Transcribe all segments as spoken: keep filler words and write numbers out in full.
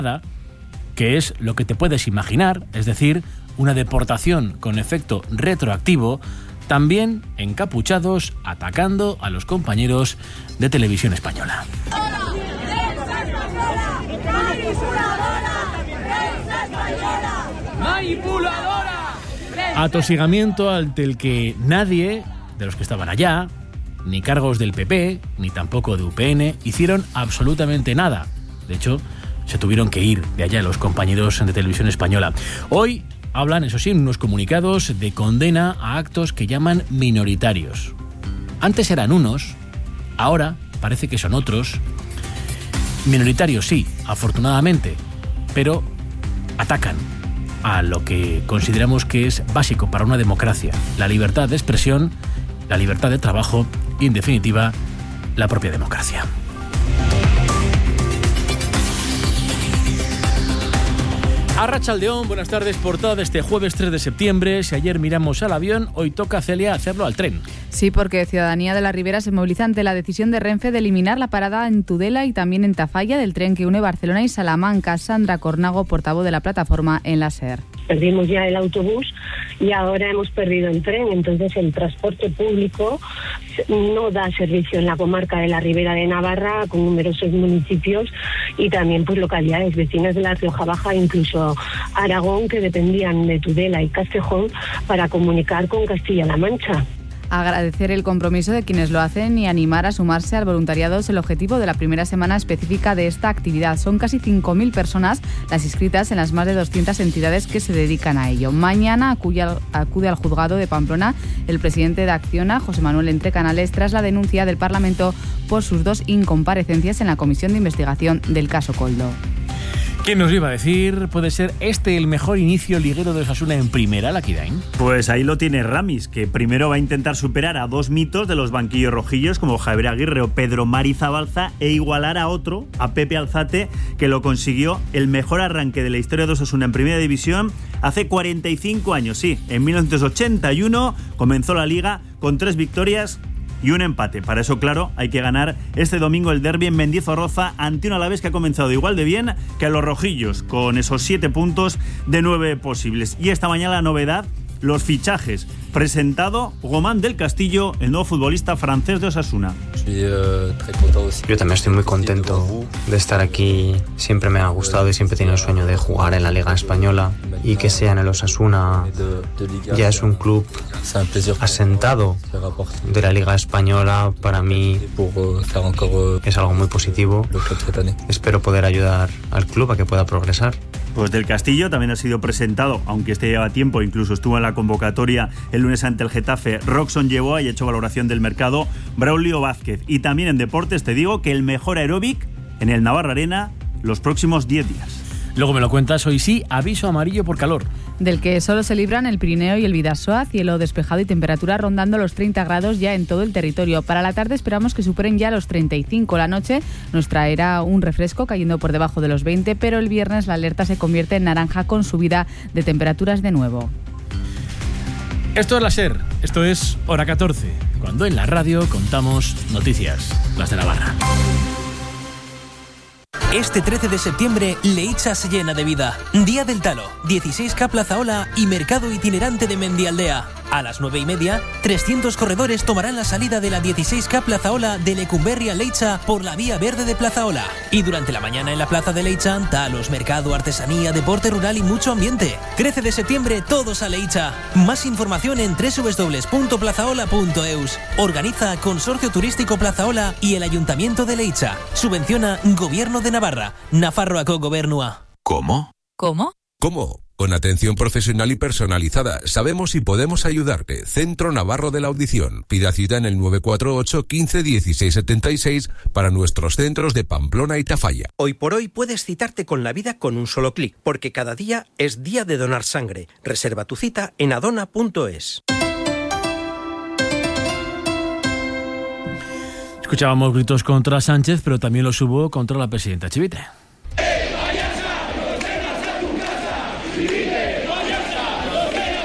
que es lo que te puedes imaginar, es decir, una deportación con efecto retroactivo, también encapuchados atacando a los compañeros de Televisión Española. ¡Manipuladora! Atosigamiento ante el que nadie de los que estaban allá, ni cargos del P P, ni tampoco de U P N, hicieron absolutamente nada. De hecho, se tuvieron que ir de allá los compañeros de Televisión Española. Hoy hablan, eso sí, en unos comunicados de condena a actos que llaman minoritarios. Antes eran unos, ahora parece que son otros. Minoritarios sí, afortunadamente, pero atacan a lo que consideramos que es básico para una democracia: la libertad de expresión, la libertad de trabajo y, en definitiva, la propia democracia. Arratsaldeón, buenas tardes. Portada de este jueves tres de septiembre. Si ayer miramos al avión, hoy toca a Celia hacerlo al tren. Sí, porque Ciudadanía de la Ribera se moviliza ante la decisión de Renfe de eliminar la parada en Tudela y también en Tafalla del tren que une Barcelona y Salamanca. Sandra Cornago, portavoz de la plataforma en la SER. Perdimos ya el autobús y ahora hemos perdido el tren, entonces el transporte público no da servicio en la comarca de la Ribera de Navarra, con numerosos municipios y también pues localidades vecinas de la Rioja Baja, incluso Aragón, que dependían de Tudela y Castejón para comunicar con Castilla-La Mancha. Agradecer el compromiso de quienes lo hacen y animar a sumarse al voluntariado es el objetivo de la primera semana específica de esta actividad. Son casi cinco mil personas las inscritas en las más de doscientas entidades que se dedican a ello. Mañana acude al, acude al juzgado de Pamplona el presidente de Acciona, José Manuel Entrecanales, tras la denuncia del Parlamento por sus dos incomparecencias en la comisión de investigación del caso Koldo. ¿Quién nos iba a decir? ¿Puede ser este el mejor inicio liguero de Osasuna en primera, Lakidain? Pues ahí lo tiene Ramis, que primero va a intentar superar a dos mitos de los banquillos rojillos como Javier Aguirre o Pedro Mari Zabalza e igualar a otro, a Pepe Alzate, que lo consiguió el mejor arranque de la historia de Osasuna en primera división hace cuarenta y cinco años. Sí, en mil novecientos ochenta y uno comenzó la liga con tres victorias y un empate. Para eso, claro, hay que ganar este domingo el derbi en Mendizorroza ante un Alavés que ha comenzado igual de bien que a los rojillos, con esos siete puntos de nueve posibles. Y esta mañana la novedad, los fichajes. Presentado Román del Castillo, el nuevo futbolista francés de Osasuna. Yo también estoy muy contento de estar aquí. Siempre me ha gustado y siempre he tenido el sueño de jugar en la Liga Española. Y que sea en el Osasuna ya es un club asentado de la Liga Española. Para mí es algo muy positivo. Espero poder ayudar al club a que pueda progresar. Pues del Castillo también ha sido presentado, aunque este lleva tiempo, incluso estuvo en la convocatoria el lunes ante el Getafe, Roxon Yeboah, y ha hecho valoración del mercado Braulio Vázquez. Y también en deportes te digo que el mejor aeróbic en el Navarra Arena los próximos diez días. Luego me lo cuentas. Hoy sí, aviso amarillo por calor. Del que solo se libran el Pirineo y el Bidasoa, cielo despejado y temperatura rondando los treinta grados ya en todo el territorio. Para la tarde esperamos que superen ya los treinta y cinco. La noche nos traerá un refresco cayendo por debajo de los veinte, pero el viernes la alerta se convierte en naranja con subida de temperaturas de nuevo. Esto es la SER, esto es Hora catorce, cuando en la radio contamos noticias, las de Navarra. Este trece de septiembre, Leitza se llena de vida. Día del Talo, dieciséis K Plazaola y Mercado Itinerante de Mendialdea. A las nueve y media, trescientos corredores tomarán la salida de la dieciséis K Plazaola de Lecumberri a Leitza por la Vía Verde de Plazaola. Y durante la mañana en la plaza de Leitza, talos, mercado, artesanía, deporte rural y mucho ambiente. trece de septiembre, todos a Leitza. Más información en doble u doble u doble u punto plazaola punto eus. Organiza Consorcio Turístico Plazaola y el Ayuntamiento de Leitza. Subvenciona Gobierno de Navarra. Nafarroako Gobernua. ¿Cómo? ¿Cómo? ¿Cómo? Con atención profesional y personalizada. Sabemos y podemos ayudarte. Centro Navarro de la Audición. Pida cita en el nueve cuatro ocho, quince, dieciséis setenta y seis para nuestros centros de Pamplona y Tafalla. Hoy por hoy puedes citarte con la vida con un solo clic, porque cada día es día de donar sangre. Reserva tu cita en adona punto es. Escuchábamos gritos contra Sánchez, pero también los hubo contra la presidenta Chivite.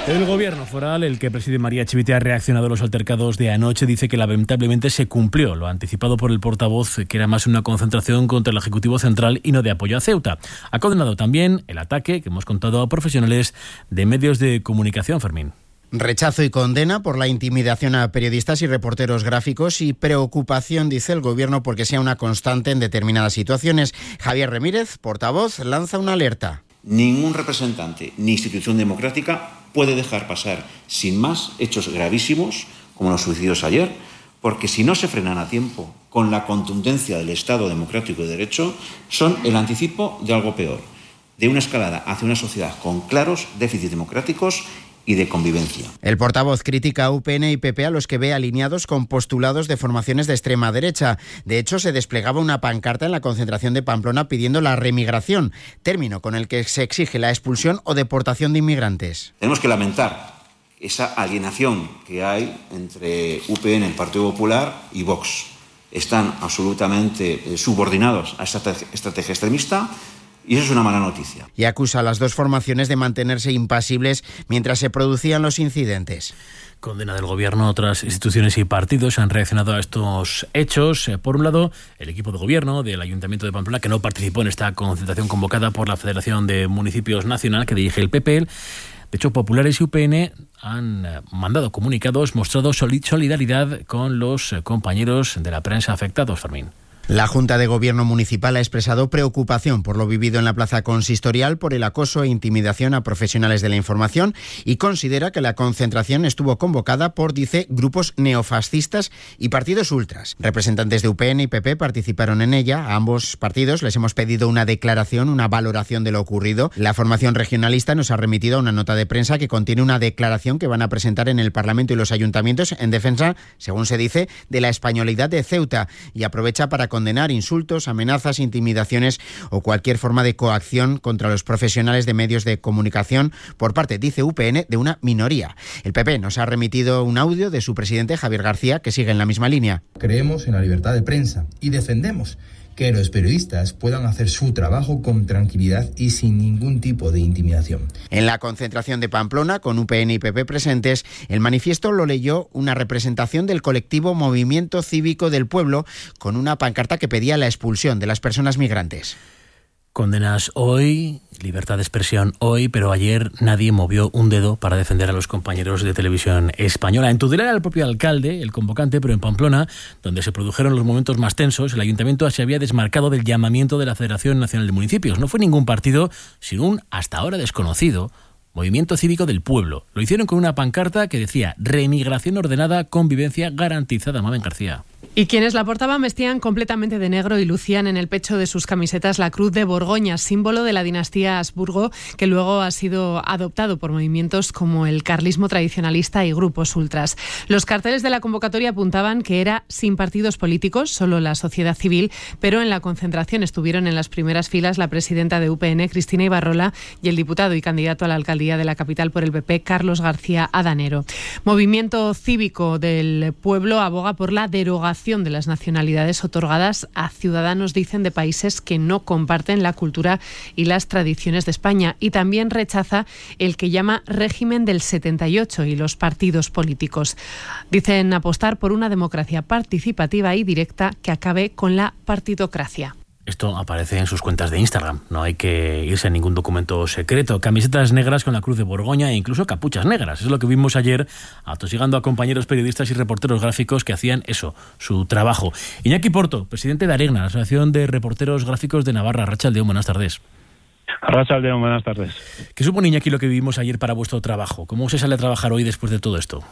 El gobierno foral, el que preside María Chivite, ha reaccionado a los altercados de anoche. Dice que lamentablemente se cumplió lo anticipado por el portavoz, que era más una concentración contra el Ejecutivo Central y no de apoyo a Ceuta. Ha condenado también el ataque que hemos contado a profesionales de medios de comunicación, Fermín. Rechazo y condena por la intimidación a periodistas y reporteros gráficos y preocupación, dice el gobierno, porque sea una constante en determinadas situaciones. Javier Ramírez, portavoz, lanza una alerta. Ningún representante ni institución democrática puede dejar pasar sin más hechos gravísimos como los suicidios ayer, porque si no se frenan a tiempo con la contundencia del Estado democrático y de derecho, son el anticipo de algo peor, de una escalada hacia una sociedad con claros déficits democráticos y de convivencia. El portavoz critica a U P N y P P, a los que ve alineados con postulados de formaciones de extrema derecha. De hecho, se desplegaba una pancarta en la concentración de Pamplona pidiendo la remigración, término con el que se exige la expulsión o deportación de inmigrantes. Tenemos que lamentar esa alienación que hay entre U P N, el Partido Popular, y Vox. Están absolutamente subordinados a esta estrategia extremista. Y eso es una mala noticia. Y acusa a las dos formaciones de mantenerse impasibles mientras se producían los incidentes. Condena del gobierno. Otras instituciones y partidos han reaccionado a estos hechos. Por un lado, el equipo de gobierno del Ayuntamiento de Pamplona, que no participó en esta concentración convocada por la Federación de Municipios Nacional, que dirige el P P. De hecho, populares y U P N han mandado comunicados mostrando solidaridad con los compañeros de la prensa afectados, Fermín. La Junta de Gobierno Municipal ha expresado preocupación por lo vivido en la plaza consistorial por el acoso e intimidación a profesionales de la información y considera que la concentración estuvo convocada por, dice, grupos neofascistas y partidos ultras. Representantes de U P N y P P participaron en ella. A ambos partidos les hemos pedido una declaración, una valoración de lo ocurrido. La formación regionalista nos ha remitido a una nota de prensa que contiene una declaración que van a presentar en el Parlamento y los ayuntamientos en defensa, según se dice, de la españolidad de Ceuta, y aprovecha para condenar insultos, amenazas, intimidaciones o cualquier forma de coacción contra los profesionales de medios de comunicación por parte, dice U P N, de una minoría. El P P nos ha remitido un audio de su presidente, Javier García, que sigue en la misma línea. Creemos en la libertad de prensa y defendemos que los periodistas puedan hacer su trabajo con tranquilidad y sin ningún tipo de intimidación. En la concentración de Pamplona, con U P N y P P presentes, el manifiesto lo leyó una representación del colectivo Movimiento Cívico del Pueblo, con una pancarta que pedía la expulsión de las personas migrantes. Condenas hoy, libertad de expresión hoy, pero ayer nadie movió un dedo para defender a los compañeros de Televisión Española. En Tudela era el propio alcalde, el convocante, pero en Pamplona, donde se produjeron los momentos más tensos, el ayuntamiento se había desmarcado del llamamiento de la Federación Nacional de Municipios. No fue ningún partido, sino un hasta ahora desconocido Movimiento Cívico del Pueblo. Lo hicieron con una pancarta que decía remigración ordenada, convivencia garantizada. Mabel García. Y quienes la portaban vestían completamente de negro y lucían en el pecho de sus camisetas la cruz de Borgoña, símbolo de la dinastía Habsburgo, que luego ha sido adoptado por movimientos como el carlismo tradicionalista y grupos ultras. Los carteles de la convocatoria apuntaban que era sin partidos políticos, solo la sociedad civil, pero en la concentración estuvieron en las primeras filas la presidenta de U P N, Cristina Ibarrola, y el diputado y candidato a la alcaldía de la capital por el P P, Carlos García Adanero. Movimiento Cívico del Pueblo aboga por la derogación de las nacionalidades otorgadas a ciudadanos, dicen, de países que no comparten la cultura y las tradiciones de España, y también rechaza el que llama régimen del setenta y ocho y los partidos políticos. Dicen apostar por una democracia participativa y directa que acabe con la partidocracia. Esto aparece en sus cuentas de Instagram. No hay que irse a ningún documento secreto. Camisetas negras con la cruz de Borgoña e incluso capuchas negras. Es lo que vimos ayer atosigando a compañeros periodistas y reporteros gráficos que hacían eso, su trabajo. Iñaki Porto, presidente de AREGNA, la Asociación de Reporteros Gráficos de Navarra. Arratsaldeon, buenas tardes. Arratsaldeon, buenas tardes. ¿Qué supone, Iñaki, lo que vivimos ayer para vuestro trabajo? ¿Cómo se sale a trabajar hoy después de todo esto?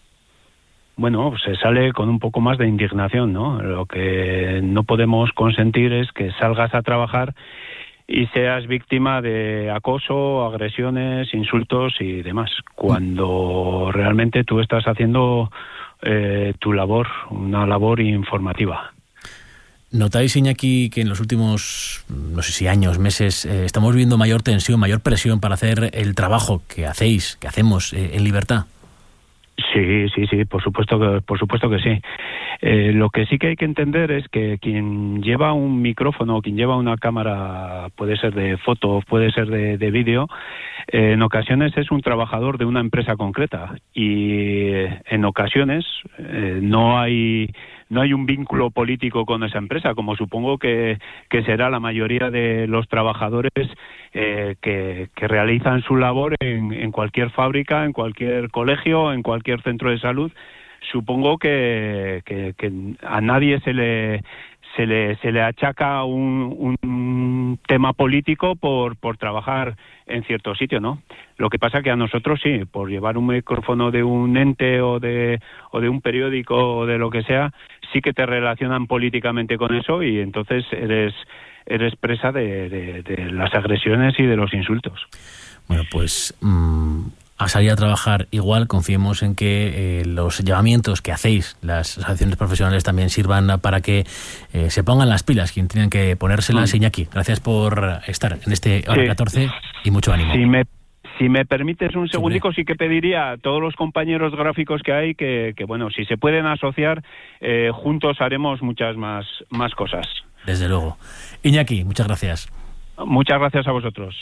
Bueno, se sale con un poco más de indignación, ¿no? Lo que no podemos consentir es que salgas a trabajar y seas víctima de acoso, agresiones, insultos y demás, cuando realmente tú estás haciendo eh, tu labor, una labor informativa. ¿Notáis, Iñaki, que en los últimos, no sé si años, meses, eh, estamos viendo mayor tensión, mayor presión para hacer el trabajo que hacéis, que hacemos eh, en libertad? Sí, sí, sí, por supuesto que, por supuesto que sí. Eh, lo que sí que hay que entender es que quien lleva un micrófono, quien lleva una cámara, puede ser de foto, puede ser de, de vídeo, eh, en ocasiones es un trabajador de una empresa concreta y eh, en ocasiones eh, no hay no hay un vínculo político con esa empresa, como supongo que, que será la mayoría de los trabajadores eh, que, que realizan su labor en, en cualquier fábrica, en cualquier colegio, en cualquier centro de salud. Supongo que, que, que a nadie se le se le se le achaca un, un tema político por por trabajar en cierto sitio, ¿no? Lo que pasa que a nosotros sí, por llevar un micrófono de un ente o de o de un periódico o de lo que sea, sí que te relacionan políticamente con eso y entonces eres eres presa de, de, de las agresiones y de los insultos. Bueno, pues mmm, a salir a trabajar igual, confiemos en que eh, los llamamientos que hacéis, las asociaciones profesionales también sirvan para que eh, se pongan las pilas, quien tienen que ponérselas. Mm. Iñaki, gracias por estar en este Hora sí. catorce y mucho ánimo. Si me, si me permites un segundico, sí que pediría a todos los compañeros gráficos que hay que, que bueno, si se pueden asociar, eh, juntos haremos muchas más, más cosas. Desde luego. Iñaki, muchas gracias. Muchas gracias a vosotros.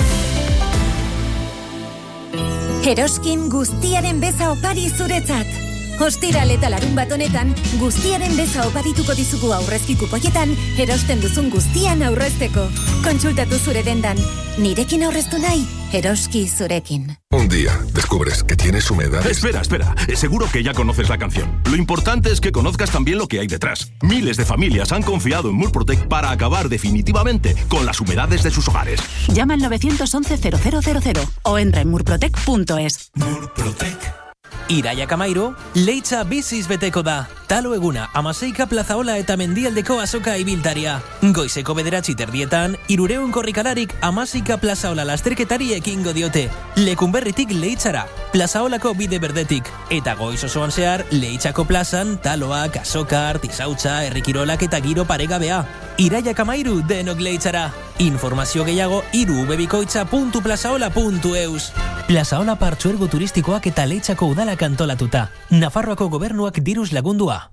Eroskin guztiaren beza opari zuretzat. Ostiral eta larun bat honetan, guztiaren beza oparituko dizugu aurrezki kupoietan, erosten duzun guztian aurrezteko. Kontsultatu zure dendan. Nirekin aurreztu nahi, Eroski zurekin. Un día descubres que tienes humedad. Espera, espera. Seguro que ya conoces la canción. Lo importante es que conozcas también lo que hay detrás. Miles de familias han confiado en Murprotec para acabar definitivamente con las humedades de sus hogares. Llama al nueve once cero cero cero cero o entra en murprotec punto es. Murprotec. Iraia Kamairu, leitza biziz beteko da. Talo eguna, amaseika plazaola eta mendialdeko azoka ibiltaria. Goizeko bederatzi terdietan, irureun korrikalarik amaseika plazaola lasterketari ekingo diote. Lekunberritik leitzara, plazaolako bide berdetik. Eta goiz osoan zehar, leitzako plazan, taloak, azoka, artizautza, herrikirolak eta giro paregabea. Iraia Kamairu denok leitzara. Informazio gehiago iru bebikoitza puntu plazaola puntu eus. Plazaola partzuergo turistikoak eta leitzako udalak antolatuta. Nafarroako gobernuak diruz lagundua.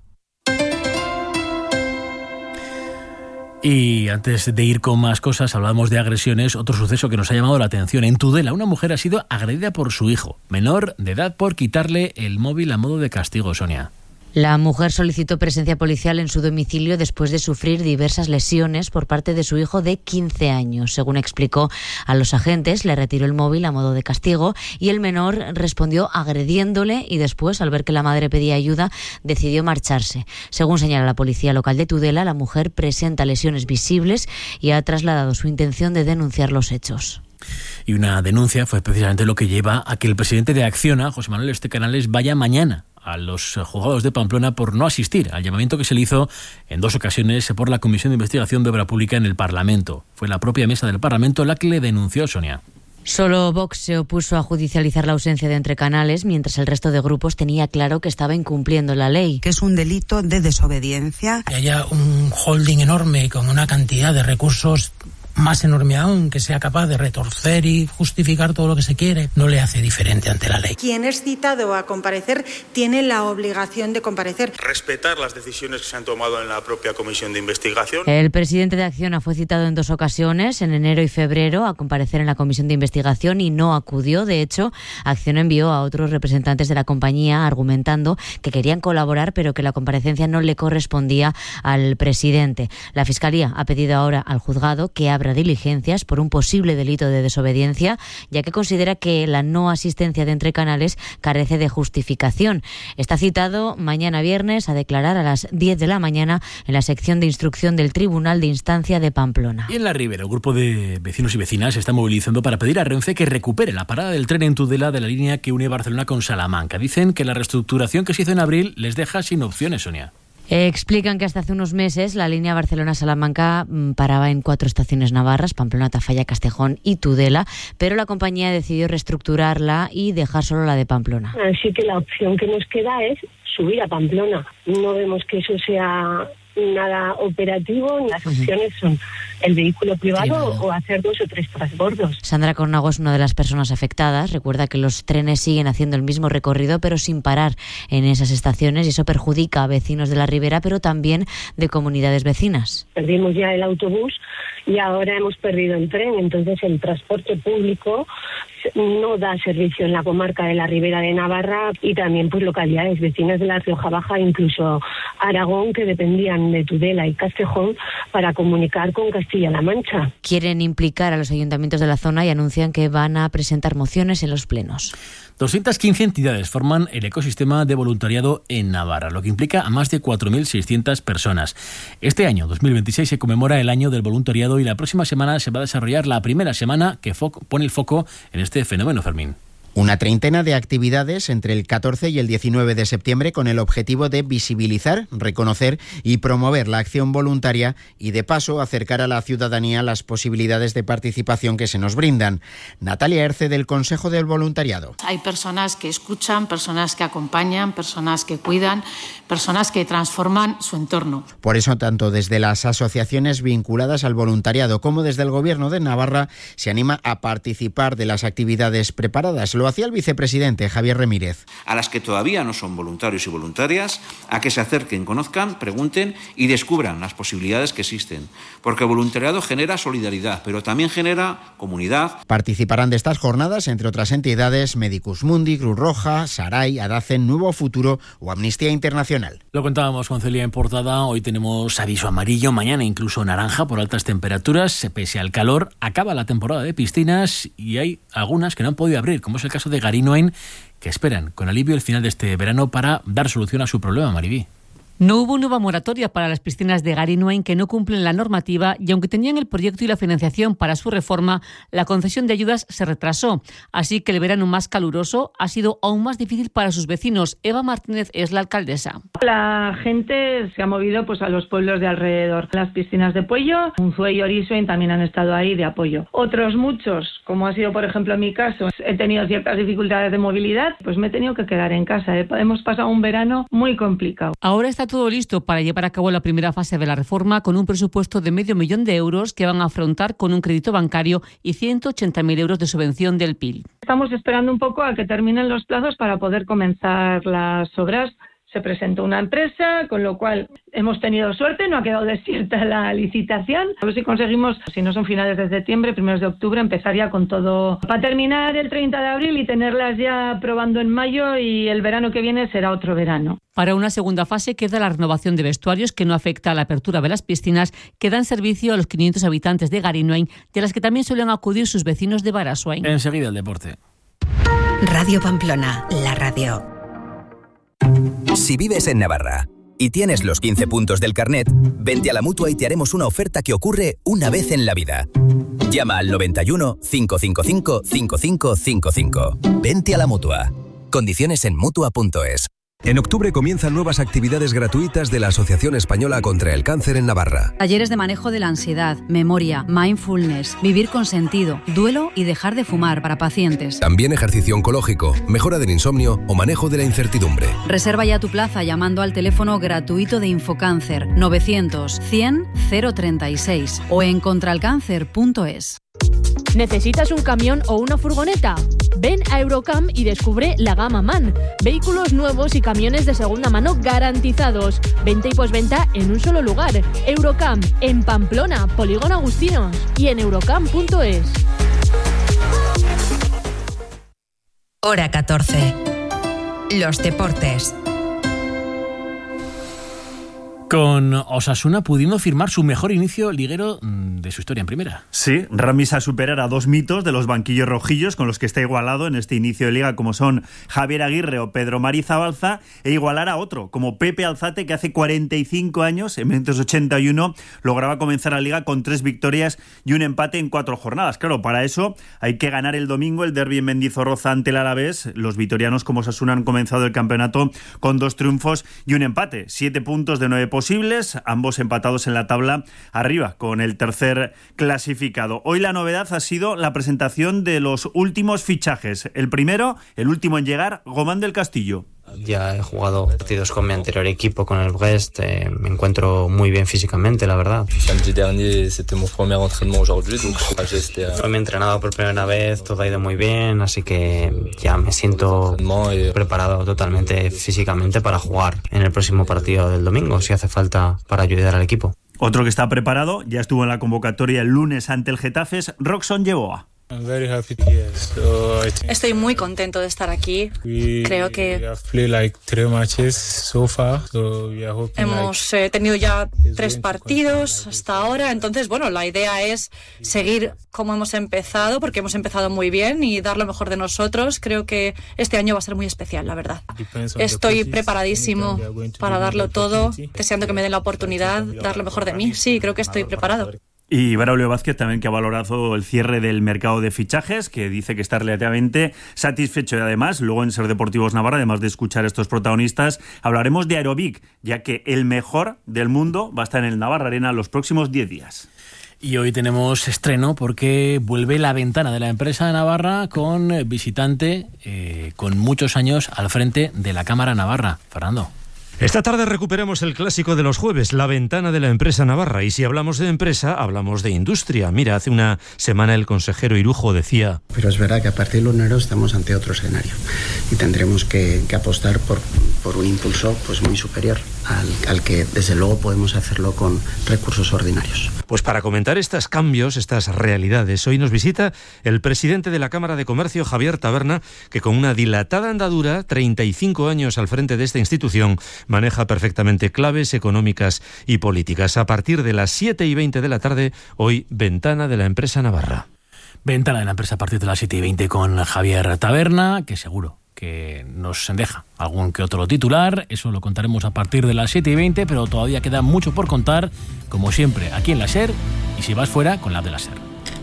Y antes de ir con más cosas, hablamos de agresiones. Otro suceso que nos ha llamado la atención. En Tudela, una mujer ha sido agredida por su hijo, menor de edad, por quitarle el móvil a modo de castigo, Sonia. La mujer solicitó presencia policial en su domicilio después de sufrir diversas lesiones por parte de su hijo de quince años. Según explicó a los agentes, le retiró el móvil a modo de castigo y el menor respondió agrediéndole y después, al ver que la madre pedía ayuda, decidió marcharse. Según señala la policía local de Tudela, la mujer presenta lesiones visibles y ha trasladado su intención de denunciar los hechos. Y una denuncia fue precisamente lo que lleva a que el presidente de Acciona, José Manuel Estecanales, vaya mañana a los juzgados de Pamplona por no asistir al llamamiento que se le hizo en dos ocasiones por la Comisión de Investigación de Obra Pública en el Parlamento. Fue la propia mesa del Parlamento la que le denunció, Sonia. Solo Vox se opuso a judicializar la ausencia de Entrecanales, mientras el resto de grupos tenía claro que estaba incumpliendo la ley. Que es un delito de desobediencia. Que haya un holding enorme con una cantidad de recursos más enorme aún, que sea capaz de retorcer y justificar todo lo que se quiere, no le hace diferente ante la ley. Quien es citado a comparecer tiene la obligación de comparecer. Respetar las decisiones que se han tomado en la propia comisión de investigación. El presidente de Acciona fue citado en dos ocasiones, en enero y febrero, a comparecer en la comisión de investigación y no acudió. De hecho, Acciona envió a otros representantes de la compañía argumentando que querían colaborar, pero que la comparecencia no le correspondía al presidente. La Fiscalía ha pedido ahora al juzgado que abra diligencias por un posible delito de desobediencia, ya que considera que la no asistencia de Entrecanales carece de justificación. Está citado mañana viernes a declarar a las diez de la mañana en la sección de instrucción del Tribunal de Instancia de Pamplona. Y en la Ribera, un grupo de vecinos y vecinas se está movilizando para pedir a Renfe que recupere la parada del tren en Tudela de la línea que une Barcelona con Salamanca. Dicen que la reestructuración que se hizo en abril les deja sin opciones, Sonia. Explican que hasta hace unos meses la línea Barcelona-Salamanca paraba en cuatro estaciones navarras, Pamplona, Tafalla, Castejón y Tudela, pero la compañía decidió reestructurarla y dejar solo la de Pamplona. Así que la opción que nos queda es subir a Pamplona. No vemos que eso sea nada operativo, las opciones son el vehículo privado sí, o hacer dos o tres transbordos. Sandra Cornago es una de las personas afectadas. Recuerda que los trenes siguen haciendo el mismo recorrido, pero sin parar en esas estaciones, y eso perjudica a vecinos de la Ribera, pero también de comunidades vecinas. Perdimos ya el autobús y ahora hemos perdido el tren, entonces el transporte público no da servicio en la comarca de la Ribera de Navarra y también pues localidades vecinas de la Rioja Baja, incluso Aragón, que dependían de Tudela y Castejón para comunicar con Castilla-La Mancha. Quieren implicar a los ayuntamientos de la zona y anuncian que van a presentar mociones en los plenos. doscientas quince entidades forman el ecosistema de voluntariado en Navarra, lo que implica a más de cuatro mil seiscientas personas. Este año, dos mil veintiséis, se conmemora el año del voluntariado y la próxima semana se va a desarrollar la primera semana que fo- pone el foco en este fenómeno, Fermín. Una treintena de actividades entre el catorce y el diecinueve de septiembre con el objetivo de visibilizar, reconocer y promover la acción voluntaria y, de paso, acercar a la ciudadanía las posibilidades de participación que se nos brindan. Natalia Erce, del Consejo del Voluntariado. Hay personas que escuchan, personas que acompañan, personas que cuidan, personas que transforman su entorno. Por eso, tanto desde las asociaciones vinculadas al voluntariado como desde el Gobierno de Navarra se anima a participar de las actividades preparadas. Lo hacía el vicepresidente Javier Remírez. A las que todavía no son voluntarios y voluntarias, a que se acerquen, conozcan, pregunten y descubran las posibilidades que existen. Porque el voluntariado genera solidaridad, pero también genera comunidad. Participarán de estas jornadas, entre otras entidades, Medicus Mundi, Cruz Roja, Sarai, Adacen, Nuevo Futuro o Amnistía Internacional. Lo contábamos con Celia en portada. Hoy tenemos aviso amarillo, mañana incluso naranja por altas temperaturas. Pese al calor, acaba la temporada de piscinas y hay algunas que no han podido abrir, como es el caso de Garinoain, que esperan con alivio el final de este verano para dar solución a su problema, Maribí. No hubo nueva moratoria para las piscinas de Garinoain que no cumplen la normativa y aunque tenían el proyecto y la financiación para su reforma, la concesión de ayudas se retrasó. Así que el verano más caluroso ha sido aún más difícil para sus vecinos. Eva Martínez es la alcaldesa. La gente se ha movido pues a los pueblos de alrededor. Las piscinas de Puello, Unzué y Orisoin también han estado ahí de apoyo. Otros muchos, como ha sido por ejemplo en mi caso, he tenido ciertas dificultades de movilidad, pues me he tenido que quedar en casa. Hemos pasado un verano muy complicado. Ahora está todo listo para llevar a cabo la primera fase de la reforma con un presupuesto de medio millón de euros que van a afrontar con un crédito bancario y ciento ochenta mil euros de subvención del P I L. Estamos esperando un poco a que terminen los plazos para poder comenzar las obras. Se presentó una empresa, con lo cual hemos tenido suerte, no ha quedado desierta la licitación. A ver si conseguimos, si no son finales de septiembre, primeros de octubre, empezar ya con todo para terminar el treinta de abril y tenerlas ya probando en mayo, y el verano que viene será otro verano. Para una segunda fase queda la renovación de vestuarios, que no afecta a la apertura de las piscinas, que dan servicio a los quinientos habitantes de Garinoain, de las que también suelen acudir sus vecinos de Barasoain. Enseguida el deporte. Radio Pamplona, la radio. Si vives en Navarra y tienes los quince puntos del carnet, vente a la Mutua y te haremos una oferta que ocurre una vez en la vida. Llama al noventa y uno, cinco cinco cinco, cinco cinco cinco cinco. Vente a la Mutua. Condiciones en Mutua punto es. En octubre comienzan nuevas actividades gratuitas de la Asociación Española contra el Cáncer en Navarra. Talleres de manejo de la ansiedad, memoria, mindfulness, vivir con sentido, duelo y dejar de fumar para pacientes. También ejercicio oncológico, mejora del insomnio o manejo de la incertidumbre. Reserva ya tu plaza llamando al teléfono gratuito de Infocáncer novecientos, cien, cero treinta y seis o en contralcáncer punto es. ¿Necesitas un camión o una furgoneta? Ven a Eurocam y descubre la gama MAN. Vehículos nuevos y camiones de segunda mano garantizados. Venta y posventa en un solo lugar. Eurocam, en Pamplona, Polígono Agustinos y en eurocam punto es. Hora catorce. Los deportes. Con Osasuna pudiendo firmar su mejor inicio liguero de su historia en primera. Sí, remisa a superar a dos mitos de los banquillos rojillos con los que está igualado en este inicio de liga, como son Javier Aguirre o Pedro Mari Zabalza, e igualar a otro, como Pepe Alzate, que hace cuarenta y cinco años, en mil novecientos ochenta y uno, lograba comenzar la liga con tres victorias y un empate en cuatro jornadas. Claro, para eso hay que ganar el domingo el derbi en Mendizorroza ante el Alavés. Los vitorianos, como Osasuna, han comenzado el campeonato con dos triunfos y un empate. Siete puntos de nueve posibles, ambos empatados en la tabla arriba con el tercer clasificado. Hoy la novedad ha sido la presentación de los últimos fichajes. El primero, el último en llegar, Gomán del Castillo. ya he jugado partidos con mi anterior equipo, con el Brest, eh, me encuentro muy bien físicamente, la verdad. Hoy me he entrenado por primera vez, todo ha ido muy bien, así que ya me siento preparado totalmente físicamente para jugar en el próximo partido del domingo, si hace falta, para ayudar al equipo. Otro que está preparado, ya estuvo en la convocatoria el lunes ante el Getafe, es Roxon Yeboah. Estoy muy contento de estar aquí. Creo que hemos eh, tenido ya tres partidos hasta ahora, entonces bueno, la idea es seguir como hemos empezado, porque hemos empezado muy bien y dar lo mejor de nosotros. Creo que este año va a ser muy especial, la verdad. Estoy preparadísimo para darlo todo, deseando que me den la oportunidad, dar lo mejor de mí. Sí, creo que estoy preparado. Y Braulio Vázquez también, que ha valorado el cierre del mercado de fichajes, que dice que está relativamente satisfecho. Y además, luego en Ser Deportivos Navarra, además de escuchar a estos protagonistas, hablaremos de Aerobic, ya que el mejor del mundo va a estar en el Navarra Arena los próximos diez días. Y hoy tenemos estreno porque vuelve la ventana de la empresa de Navarra con visitante eh, con muchos años al frente de la Cámara Navarra. Fernando. Esta tarde recuperamos el clásico de los jueves, la ventana de la empresa Navarra. Y si hablamos de empresa, hablamos de industria. Mira, hace una semana el consejero Irujo decía... Pero es verdad que a partir de enero estamos ante otro escenario y tendremos que, que apostar por, por un impulso pues muy superior al, al que desde luego podemos hacerlo con recursos ordinarios. Pues para comentar estos cambios, estas realidades, hoy nos visita el presidente de la Cámara de Comercio, Javier Taberna, que con una dilatada andadura, treinta y cinco años al frente de esta institución, maneja perfectamente claves económicas y políticas. A partir de las siete y veinte de la tarde, hoy, ventana de la empresa Navarra. Ventana de la empresa a partir de las siete y veinte con Javier Taberna, que seguro que nos deja algún que otro titular. Eso lo contaremos a partir de las siete y veinte, pero todavía queda mucho por contar, como siempre, aquí en la SER, y si vas fuera, con la de la SER.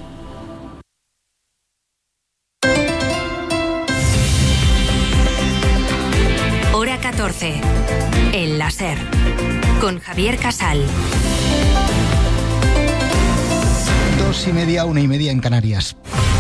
Hora catorce. El láser. Con Javier Casal. Dos y media, una y media en Canarias.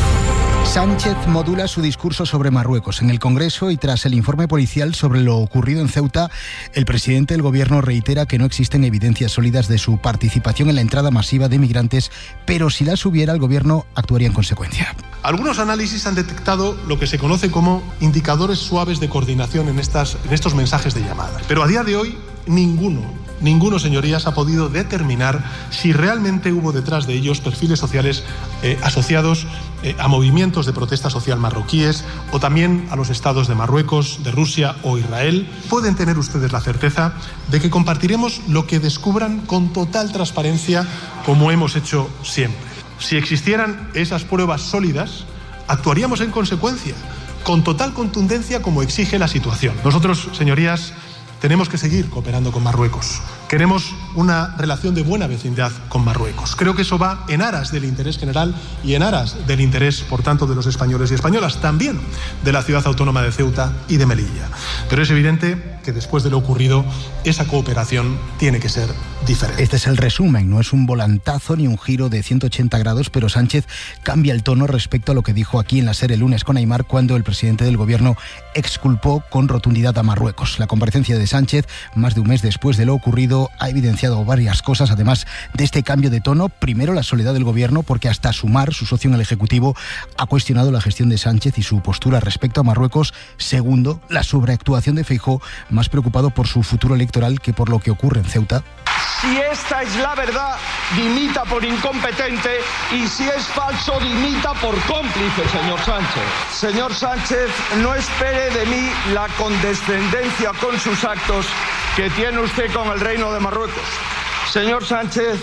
Sánchez modula su discurso sobre Marruecos. En el Congreso y tras el informe policial sobre lo ocurrido en Ceuta, el presidente del Gobierno reitera que no existen evidencias sólidas de su participación en la entrada masiva de migrantes, pero si las hubiera, el Gobierno actuaría en consecuencia. Algunos análisis han detectado lo que se conoce como indicadores suaves de coordinación en, estas, en estos mensajes de llamada. Pero a día de hoy, ninguno, ninguno, señorías, ha podido determinar si realmente hubo detrás de ellos perfiles sociales eh, asociados eh, a movimientos de protesta social marroquíes o también a los estados de Marruecos, de Rusia o Israel. Pueden tener ustedes la certeza de que compartiremos lo que descubran con total transparencia, como hemos hecho siempre. Si existieran esas pruebas sólidas, actuaríamos en consecuencia, con total contundencia como exige la situación. Nosotros, señorías, tenemos que seguir cooperando con Marruecos. Queremos una relación de buena vecindad con Marruecos. Creo que eso va en aras del interés general y en aras del interés, por tanto, de los españoles y españolas, también de la ciudad autónoma de Ceuta y de Melilla. Pero es evidente que después de lo ocurrido, esa cooperación tiene que ser diferente. Este es el resumen, no es un volantazo ni un giro de ciento ochenta grados, pero Sánchez cambia el tono respecto a lo que dijo aquí en la SER el lunes con Aimar, cuando el presidente del Gobierno exculpó con rotundidad a Marruecos. La comparecencia de Sánchez, más de un mes después de lo ocurrido, ha evidenciado varias cosas, además de este cambio de tono. Primero, la soledad del Gobierno, porque hasta Sumar, su socio en el Ejecutivo, ha cuestionado la gestión de Sánchez y su postura respecto a Marruecos. Segundo, la sobreactuación de Feijóo, más preocupado por su futuro electoral que por lo que ocurre en Ceuta. Si esta es la verdad, dimita por incompetente, y si es falso, dimita por cómplice, señor Sánchez. Señor Sánchez, no espere de mí la condescendencia con sus actos que tiene usted con el Reino de Marruecos. Señor Sánchez,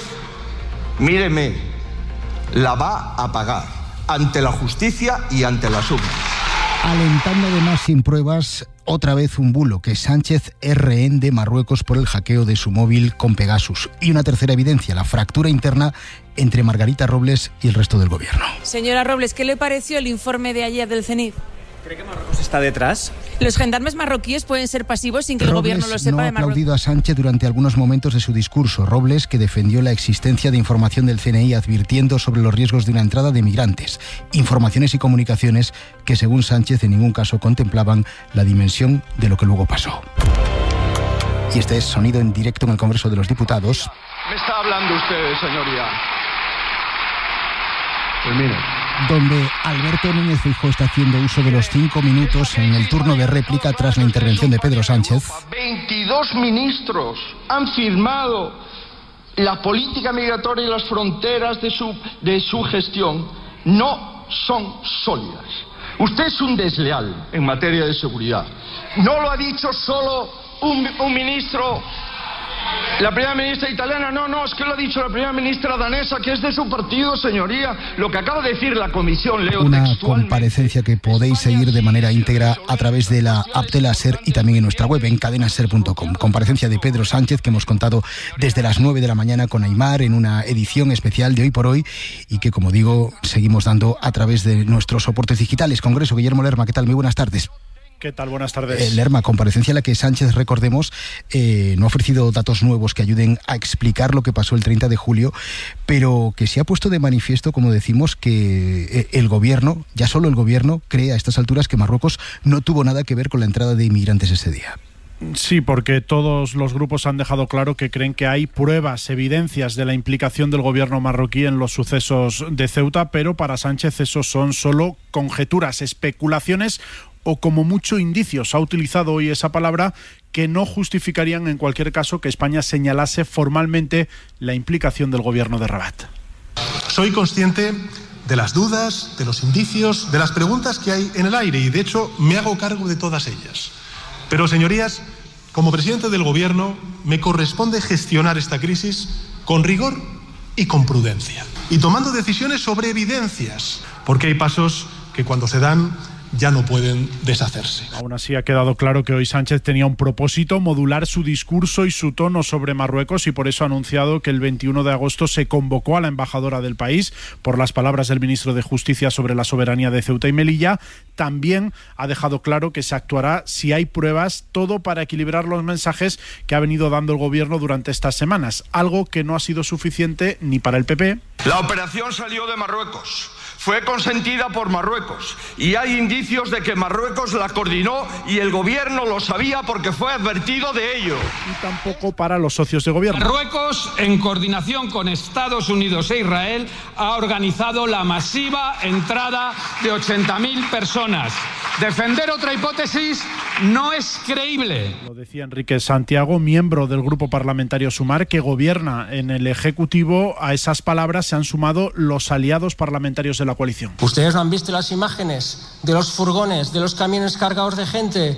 míreme, la va a pagar ante la justicia y ante la suma. Alentando además sin pruebas otra vez un bulo, que Sánchez es rehén de Marruecos por el hackeo de su móvil con Pegasus. Y una tercera evidencia, la fractura interna entre Margarita Robles y el resto del Gobierno. Señora Robles, ¿qué le pareció el informe de ayer del CENIF? ¿Cree que Marruecos está detrás? Los gendarmes marroquíes pueden ser pasivos sin que el Robles gobierno lo sepa no ha de Marruecos. aplaudido a Sánchez durante algunos momentos de su discurso. Robles, que defendió la existencia de información del C N I advirtiendo sobre los riesgos de una entrada de migrantes. Informaciones y comunicaciones que, según Sánchez, en ningún caso contemplaban la dimensión de lo que luego pasó. Y este es sonido en directo en el Congreso de los Diputados. Me está hablando usted, señoría. Pues mire. Donde Alberto Núñez Feijóo está haciendo uso de los cinco minutos en el turno de réplica tras la intervención de Pedro Sánchez. veintidós ministros han firmado la política migratoria y las fronteras de su, de su gestión. No son sólidas. Usted es un desleal en materia de seguridad. No lo ha dicho solo un, un ministro... La primera ministra italiana, no, no, es que lo ha dicho la primera ministra danesa, que es de su partido, señoría. Lo que acaba de decir la comisión, leo Una textualmente. comparecencia que podéis seguir de manera íntegra a través de la app de la SER y también en nuestra web en cadena ser punto com. Comparecencia de Pedro Sánchez que hemos contado desde las nueve de la mañana con Aimar en una edición especial de Hoy por Hoy y que, como digo, seguimos dando a través de nuestros soportes digitales. Congreso, Guillermo Lerma, ¿qué tal? Muy buenas tardes. ¿Qué tal? Buenas tardes. Eh, Lerma, comparecencia en la que Sánchez, recordemos, eh, no ha ofrecido datos nuevos que ayuden a explicar lo que pasó el treinta de julio, pero que se ha puesto de manifiesto, como decimos, que eh, el gobierno, ya solo el gobierno, cree a estas alturas que Marruecos no tuvo nada que ver con la entrada de inmigrantes ese día. Sí, porque todos los grupos han dejado claro que creen que hay pruebas, evidencias de la implicación del gobierno marroquí en los sucesos de Ceuta, pero para Sánchez esos son solo conjeturas, especulaciones o como mucho indicios, ha utilizado hoy esa palabra, que no justificarían en cualquier caso que España señalase formalmente la implicación del gobierno de Rabat. Soy consciente de las dudas, de los indicios, de las preguntas que hay en el aire y de hecho me hago cargo de todas ellas. Pero, señorías, como presidente del gobierno me corresponde gestionar esta crisis con rigor y con prudencia y tomando decisiones sobre evidencias, porque hay pasos que cuando se dan ya no pueden deshacerse. Aún así ha quedado claro que hoy Sánchez tenía un propósito, modular su discurso y su tono sobre Marruecos, y por eso ha anunciado que el veintiuno de agosto se convocó a la embajadora del país por las palabras del ministro de Justicia sobre la soberanía de Ceuta y Melilla. También ha dejado claro que se actuará si hay pruebas, todo para equilibrar los mensajes que ha venido dando el gobierno durante estas semanas, algo que no ha sido suficiente ni para el P P. La operación salió de Marruecos. Fue consentida por Marruecos y hay indicios de que Marruecos la coordinó y el gobierno lo sabía porque fue advertido de ello. Y tampoco para los socios de gobierno. Marruecos, en coordinación con Estados Unidos e Israel, ha organizado la masiva entrada de ochenta mil personas. Defender otra hipótesis no es creíble. Lo decía Enrique Santiago, miembro del grupo parlamentario Sumar, que gobierna en el Ejecutivo. A esas palabras se han sumado los aliados parlamentarios de la coalición. ¿Ustedes no han visto las imágenes de los furgones, de los camiones cargados de gente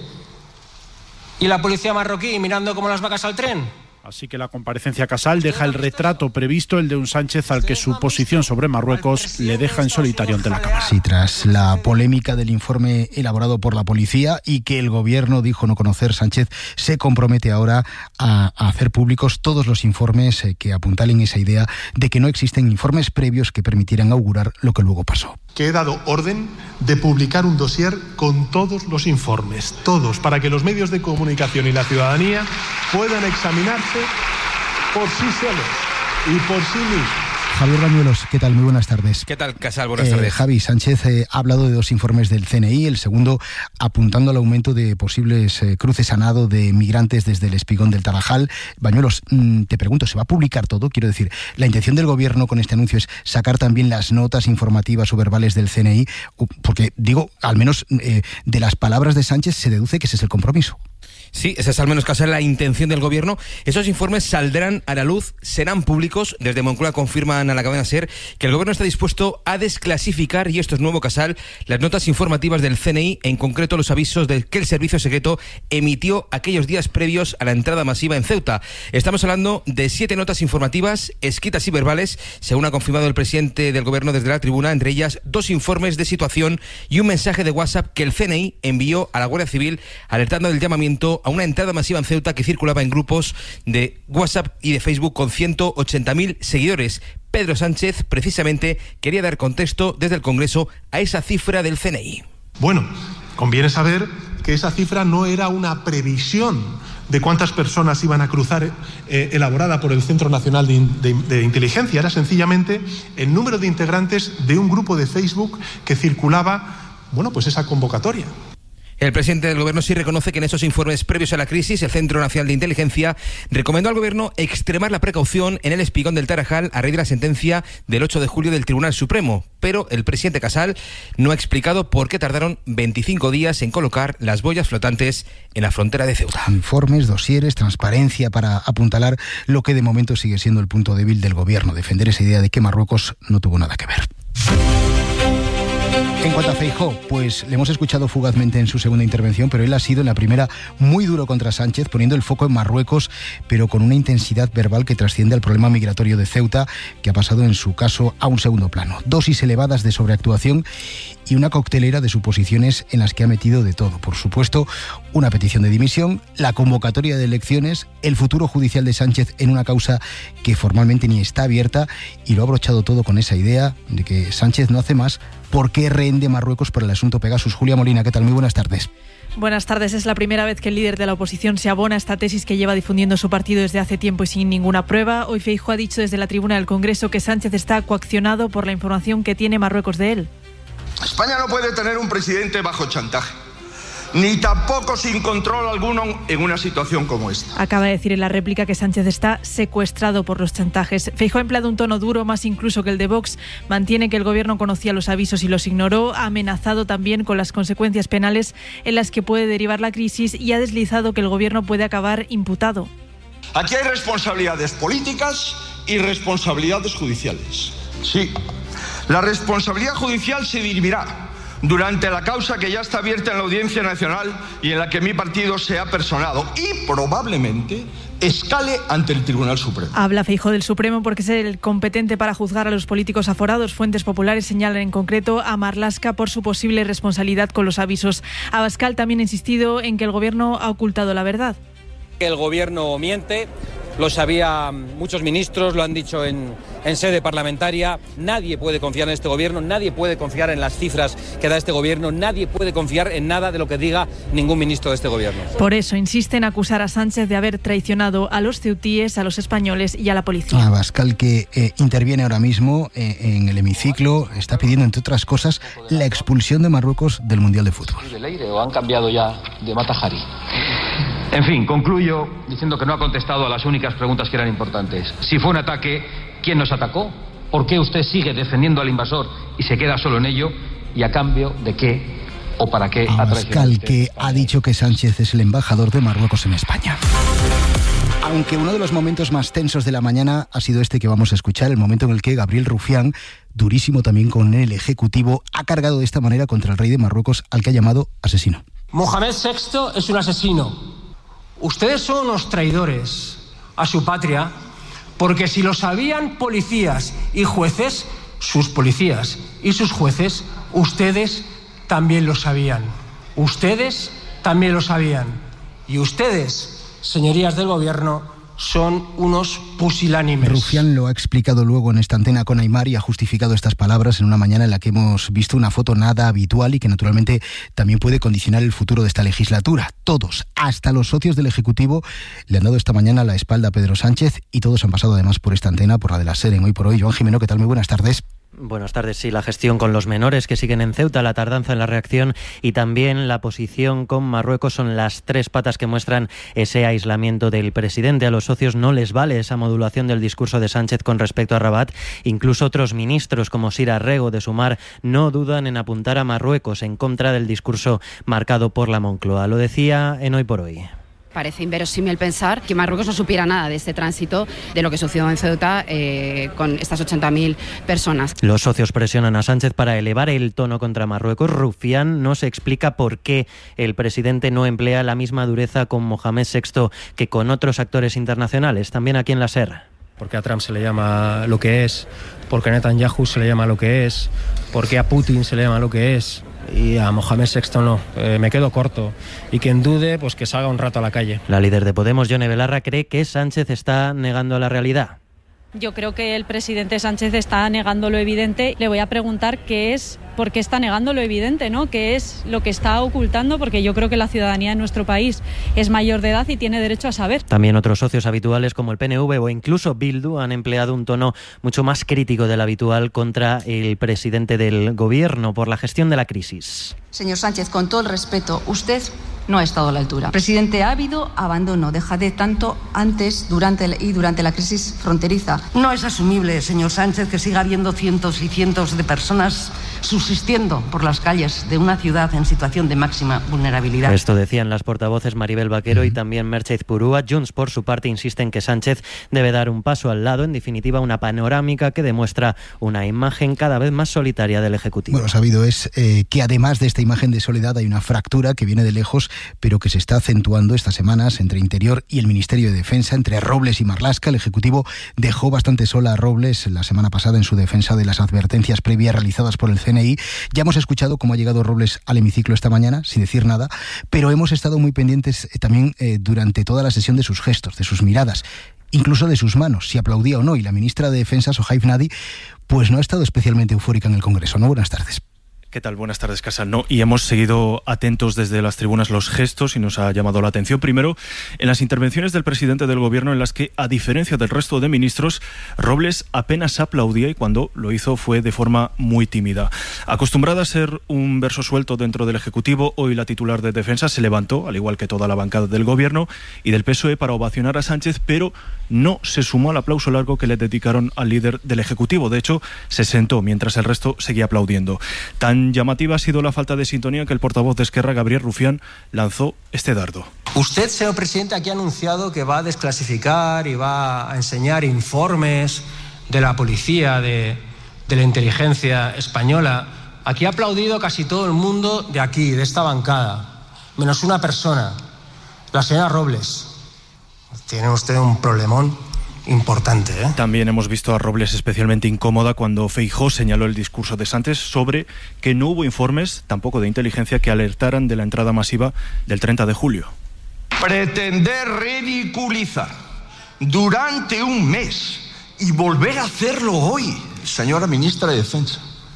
y la policía marroquí mirando como las vacas al tren? Así que la comparecencia Casal deja el retrato previsto, el de un Sánchez al que su posición sobre Marruecos le deja en solitario ante la Cámara. Sí, tras la polémica del informe elaborado por la policía y que el gobierno dijo no conocer, Sánchez se compromete ahora a, a hacer públicos todos los informes eh, que apuntalen esa idea de que no existen informes previos que permitieran augurar lo que luego pasó. Que he dado orden de publicar un dossier con todos los informes, todos, para que los medios de comunicación y la ciudadanía puedan examinarse por sí solos y por sí mismos. Javier Bañuelos, ¿qué tal? Muy buenas tardes. ¿Qué tal, Casal? Buenas eh, tardes. Javi, Sánchez eh, ha hablado de dos informes del C N I, el segundo apuntando al aumento de posibles eh, cruces a nado de migrantes desde el Espigón del Tarajal. Bañuelos, mmm, te pregunto, ¿se va a publicar todo? Quiero decir, la intención del gobierno con este anuncio es sacar también las notas informativas o verbales del C N I, porque, digo, al menos eh, de las palabras de Sánchez se deduce que ese es el compromiso. Sí, esa es al menos casi la intención del gobierno. Esos informes saldrán a la luz, serán públicos. Desde Moncloa confirman a la cadena SER que el gobierno está dispuesto a desclasificar, y esto es nuevo, Casal, las notas informativas del C N I, en concreto los avisos de que el servicio secreto emitió aquellos días previos a la entrada masiva en Ceuta. Estamos hablando de siete notas informativas, escritas y verbales, según ha confirmado el presidente del gobierno desde la tribuna, entre ellas dos informes de situación y un mensaje de WhatsApp que el C N I envió a la Guardia Civil alertando del llamamiento a una entrada masiva en Ceuta que circulaba en grupos de WhatsApp y de Facebook con ciento ochenta mil seguidores. Pedro Sánchez precisamente quería dar contexto desde el Congreso a esa cifra del C N I. Bueno, Conviene saber que esa cifra no era una previsión de cuántas personas iban a cruzar, eh, elaborada por el Centro Nacional de, de, de Inteligencia, era sencillamente el número de integrantes de un grupo de Facebook que circulaba, bueno, pues esa convocatoria. El presidente del Gobierno sí reconoce que en esos informes previos a la crisis, el Centro Nacional de Inteligencia recomendó al Gobierno extremar la precaución en el Espigón del Tarajal a raíz de la sentencia del ocho de julio del Tribunal Supremo. Pero el presidente Casal no ha explicado por qué tardaron veinticinco días en colocar las boyas flotantes en la frontera de Ceuta. Informes, dosieres, transparencia para apuntalar lo que de momento sigue siendo el punto débil del Gobierno, defender esa idea de que Marruecos no tuvo nada que ver. En cuanto a Feijóo, pues le hemos escuchado fugazmente en su segunda intervención, pero él ha sido en la primera muy duro contra Sánchez, poniendo el foco en Marruecos, pero con una intensidad verbal que trasciende al problema migratorio de Ceuta, que ha pasado en su caso a un segundo plano. Dosis elevadas de sobreactuación y una coctelera de suposiciones en las que ha metido de todo. Por supuesto, una petición de dimisión, la convocatoria de elecciones, el futuro judicial de Sánchez en una causa que formalmente ni está abierta, y lo ha abrochado todo con esa idea de que Sánchez no hace más porque rehén de Marruecos por el asunto Pegasus. Julia Molina, ¿qué tal? Muy buenas tardes. Buenas tardes. Es la primera vez que el líder de la oposición se abona a esta tesis que lleva difundiendo su partido desde hace tiempo y sin ninguna prueba. Hoy Feijóo ha dicho desde la tribuna del Congreso que Sánchez está coaccionado por la información que tiene Marruecos de él. España no puede tener un presidente bajo chantaje, ni tampoco sin control alguno en una situación como esta. Acaba de decir en la réplica que Sánchez está secuestrado por los chantajes. Feijóo ha empleado un tono duro, más incluso que el de Vox. Mantiene que el gobierno conocía los avisos y los ignoró. Ha amenazado también con las consecuencias penales en las que puede derivar la crisis y ha deslizado que el gobierno puede acabar imputado. Aquí hay responsabilidades políticas y responsabilidades judiciales. Sí, la responsabilidad judicial se dirimirá durante la causa que ya está abierta en la Audiencia Nacional y en la que mi partido se ha personado, y probablemente escale ante el Tribunal Supremo. Habla Feijóo del Supremo porque es el competente para juzgar a los políticos aforados. Fuentes populares señalan en concreto a Marlaska por su posible responsabilidad con los avisos. Abascal también ha insistido en que el gobierno ha ocultado la verdad. El gobierno miente. Lo sabían muchos ministros, lo han dicho en, en sede parlamentaria. Nadie puede confiar en este gobierno, nadie puede confiar en las cifras que da este gobierno, nadie puede confiar en nada de lo que diga ningún ministro de este gobierno. Por eso insiste en acusar a Sánchez de haber traicionado a los ceutíes, a los españoles y a la policía. Abascal, que eh, interviene ahora mismo eh, en el hemiciclo, está pidiendo, entre otras cosas, la expulsión de Marruecos del Mundial de Fútbol. ¿De Leire o han cambiado ya de Matajari? En fin, concluyo diciendo que no ha contestado a las únicas preguntas que eran importantes. Si fue un ataque, ¿quién nos atacó? ¿Por qué usted sigue defendiendo al invasor y se queda solo en ello? ¿Y a cambio de qué o para qué ha traicionado usted? Abascal, que ha dicho que Sánchez es el embajador de Marruecos en España. Aunque uno de los momentos más tensos de la mañana ha sido este que vamos a escuchar, el momento en el que Gabriel Rufián, durísimo también con el Ejecutivo, ha cargado de esta manera contra el rey de Marruecos, al que ha llamado asesino. Mohamed sexto es un asesino. Ustedes son unos traidores a su patria, porque si lo sabían policías y jueces, sus policías y sus jueces, ustedes también lo sabían. Ustedes también lo sabían. Y ustedes, señorías del gobierno, son unos pusilánimes. Rufián lo ha explicado luego en esta antena con Aimar y ha justificado estas palabras en una mañana en la que hemos visto una foto nada habitual y que naturalmente también puede condicionar el futuro de esta legislatura. Todos, hasta los socios del Ejecutivo, le han dado esta mañana la espalda a Pedro Sánchez y todos han pasado además por esta antena, por la de la SER en Hoy por Hoy. Joan Jimeno, ¿qué tal? Muy buenas tardes. Buenas tardes. Sí, la gestión con los menores que siguen en Ceuta, la tardanza en la reacción y también la posición con Marruecos son las tres patas que muestran ese aislamiento del presidente. A los socios no les vale esa modulación del discurso de Sánchez con respecto a Rabat. Incluso otros ministros como Sira Rego de Sumar no dudan en apuntar a Marruecos en contra del discurso marcado por la Moncloa. Lo decía en Hoy por Hoy. Parece inverosímil pensar que Marruecos no supiera nada de este tránsito, de lo que sucedió en Ceuta eh, con estas ochenta mil personas. Los socios presionan a Sánchez para elevar el tono contra Marruecos. Rufián no se explica por qué el presidente no emplea la misma dureza con Mohamed sexto que con otros actores internacionales, también aquí en la SER. Porque a Trump se le llama lo que es, porque a Netanyahu se le llama lo que es, porque a Putin se le llama lo que es. Y a Mohamed sexto no, eh, me quedo corto. Y quien dude, pues que salga un rato a la calle. La líder de Podemos, Yone Belarra, cree que Sánchez está negando la realidad. Yo creo que el presidente Sánchez está negando lo evidente. Le voy a preguntar qué es, por qué está negando lo evidente, ¿no? ¿Qué es lo que está ocultando? Porque yo creo que la ciudadanía en nuestro país es mayor de edad y tiene derecho a saber. También otros socios habituales como el P N V o incluso Bildu han empleado un tono mucho más crítico del habitual contra el presidente del gobierno por la gestión de la crisis. Señor Sánchez, con todo el respeto, usted no ha estado a la altura. Presidente, ha habido abandono, dejadez tanto antes, durante y durante la crisis fronteriza. No es asumible, señor Sánchez, que siga habiendo cientos y cientos de personas subsistiendo por las calles de una ciudad en situación de máxima vulnerabilidad. Esto decían las portavoces Maribel Vaquero y también Merche Purúa. Junts, por su parte, insiste en que Sánchez debe dar un paso al lado, en definitiva una panorámica que demuestra una imagen cada vez más solitaria del Ejecutivo. Bueno, sabido es eh, que además de esta imagen de soledad hay una fractura que viene de lejos, pero que se está acentuando estas semanas entre Interior y el Ministerio de Defensa, entre Robles y Marlaska. El Ejecutivo dejó bastante sola a Robles la semana pasada en su defensa de las advertencias previas realizadas por el C N I. Ya hemos escuchado cómo ha llegado Robles al hemiciclo esta mañana, sin decir nada, pero hemos estado muy pendientes eh, también eh, durante toda la sesión de sus gestos, de sus miradas, incluso de sus manos, si aplaudía o no. Y la ministra de Defensa, Sohaib Nadi, pues no ha estado especialmente eufórica en el Congreso, ¿no? Buenas tardes. ¿Qué tal? Buenas tardes, Casal. No, y hemos seguido atentos desde las tribunas los gestos y nos ha llamado la atención primero en las intervenciones del presidente del gobierno en las que, a diferencia del resto de ministros, Robles apenas aplaudía y cuando lo hizo fue de forma muy tímida. Acostumbrada a ser un verso suelto dentro del Ejecutivo, hoy la titular de Defensa se levantó, al igual que toda la bancada del gobierno y del P S O E, para ovacionar a Sánchez, pero no se sumó al aplauso largo que le dedicaron al líder del Ejecutivo. De hecho, se sentó mientras el resto seguía aplaudiendo. Tan llamativa ha sido la falta de sintonía que el portavoz de Esquerra, Gabriel Rufián, lanzó este dardo. Usted, señor presidente, aquí ha anunciado que va a desclasificar y va a enseñar informes de la policía, de, de la inteligencia española. Aquí ha aplaudido casi todo el mundo de aquí, de esta bancada, menos una persona, la señora Robles. Tiene usted un problemón importante, ¿eh? También hemos visto a Robles especialmente incómoda cuando Feijóo señaló el discurso de Sánchez sobre que no hubo informes, tampoco de inteligencia, que alertaran de la entrada masiva del treinta de julio. Pretender ridiculizar durante un mes y volver a hacerlo hoy, señora ministra de Defensa,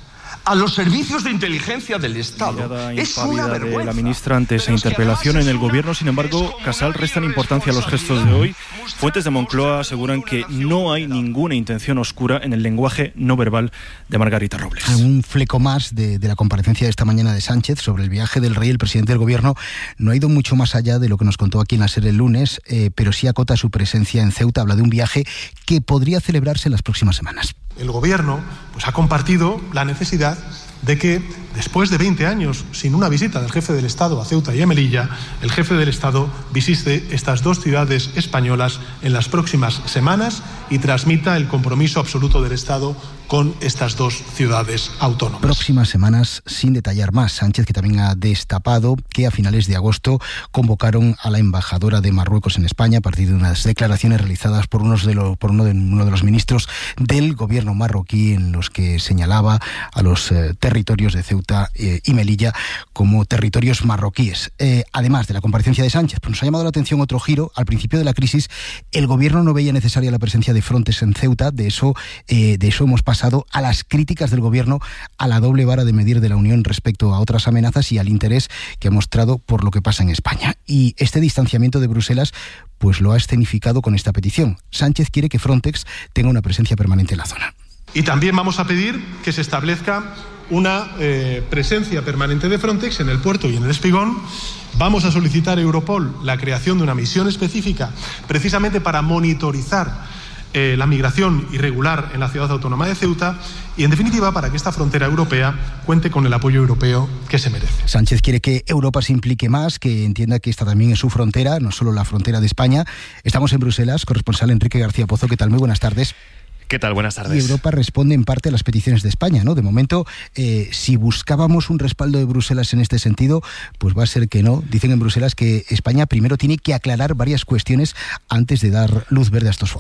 a los servicios de inteligencia del Estado, es una vergüenza. De la ministra ante esa interpelación en el gobierno. Sin embargo, Casal, restan importancia a los gestos de hoy. Fuentes de Moncloa aseguran que no hay ninguna intención oscura en el lenguaje no verbal de Margarita Robles. Un fleco más de, de la comparecencia de esta mañana de Sánchez sobre el viaje del rey. El presidente del gobierno no ha ido mucho más allá de lo que nos contó aquí en la SER el lunes, eh, pero sí acota su presencia en Ceuta. Habla de un viaje que podría celebrarse en las próximas semanas. El gobierno pues, ha compartido la necesidad de que, después de veinte años sin una visita del jefe del Estado a Ceuta y a Melilla, el jefe del Estado visite estas dos ciudades españolas en las próximas semanas y transmita el compromiso absoluto del Estado con estas dos ciudades autónomas. Próximas semanas, sin detallar más. Sánchez, que también ha destapado que a finales de agosto convocaron a la embajadora de Marruecos en España a partir de unas declaraciones realizadas por, unos de los, por uno, de, uno de los ministros del gobierno marroquí, en los que señalaba a los eh, territorios de Ceuta eh, y Melilla como territorios marroquíes. Eh, además de la comparecencia de Sánchez, pues nos ha llamado la atención otro giro. Al principio de la crisis, el gobierno no veía necesaria la presencia de Frontex en Ceuta. De eso, eh, de eso hemos pasado a las críticas del gobierno a la doble vara de medir de la Unión respecto a otras amenazas y al interés que ha mostrado por lo que pasa en España. Y este distanciamiento de Bruselas pues lo ha escenificado con esta petición. Sánchez quiere que Frontex tenga una presencia permanente en la zona. Y también vamos a pedir que se establezca una eh, presencia permanente de Frontex en el puerto y en el Espigón. Vamos a solicitar a Europol la creación de una misión específica precisamente para monitorizar Eh, la migración irregular en la ciudad autónoma de Ceuta y, en definitiva, para que esta frontera europea cuente con el apoyo europeo que se merece. Sánchez quiere que Europa se implique más, que entienda que esta también es su frontera, no solo la frontera de España. Estamos en Bruselas, corresponsal Enrique García Pozo. ¿Qué tal? Muy buenas tardes. ¿Qué tal? Buenas tardes. Y Europa responde en parte a las peticiones de España, ¿no? De momento, eh, si buscábamos un respaldo de Bruselas en este sentido, pues va a ser que no. Dicen en Bruselas que España primero tiene que aclarar varias cuestiones antes de dar luz verde a estos fondos.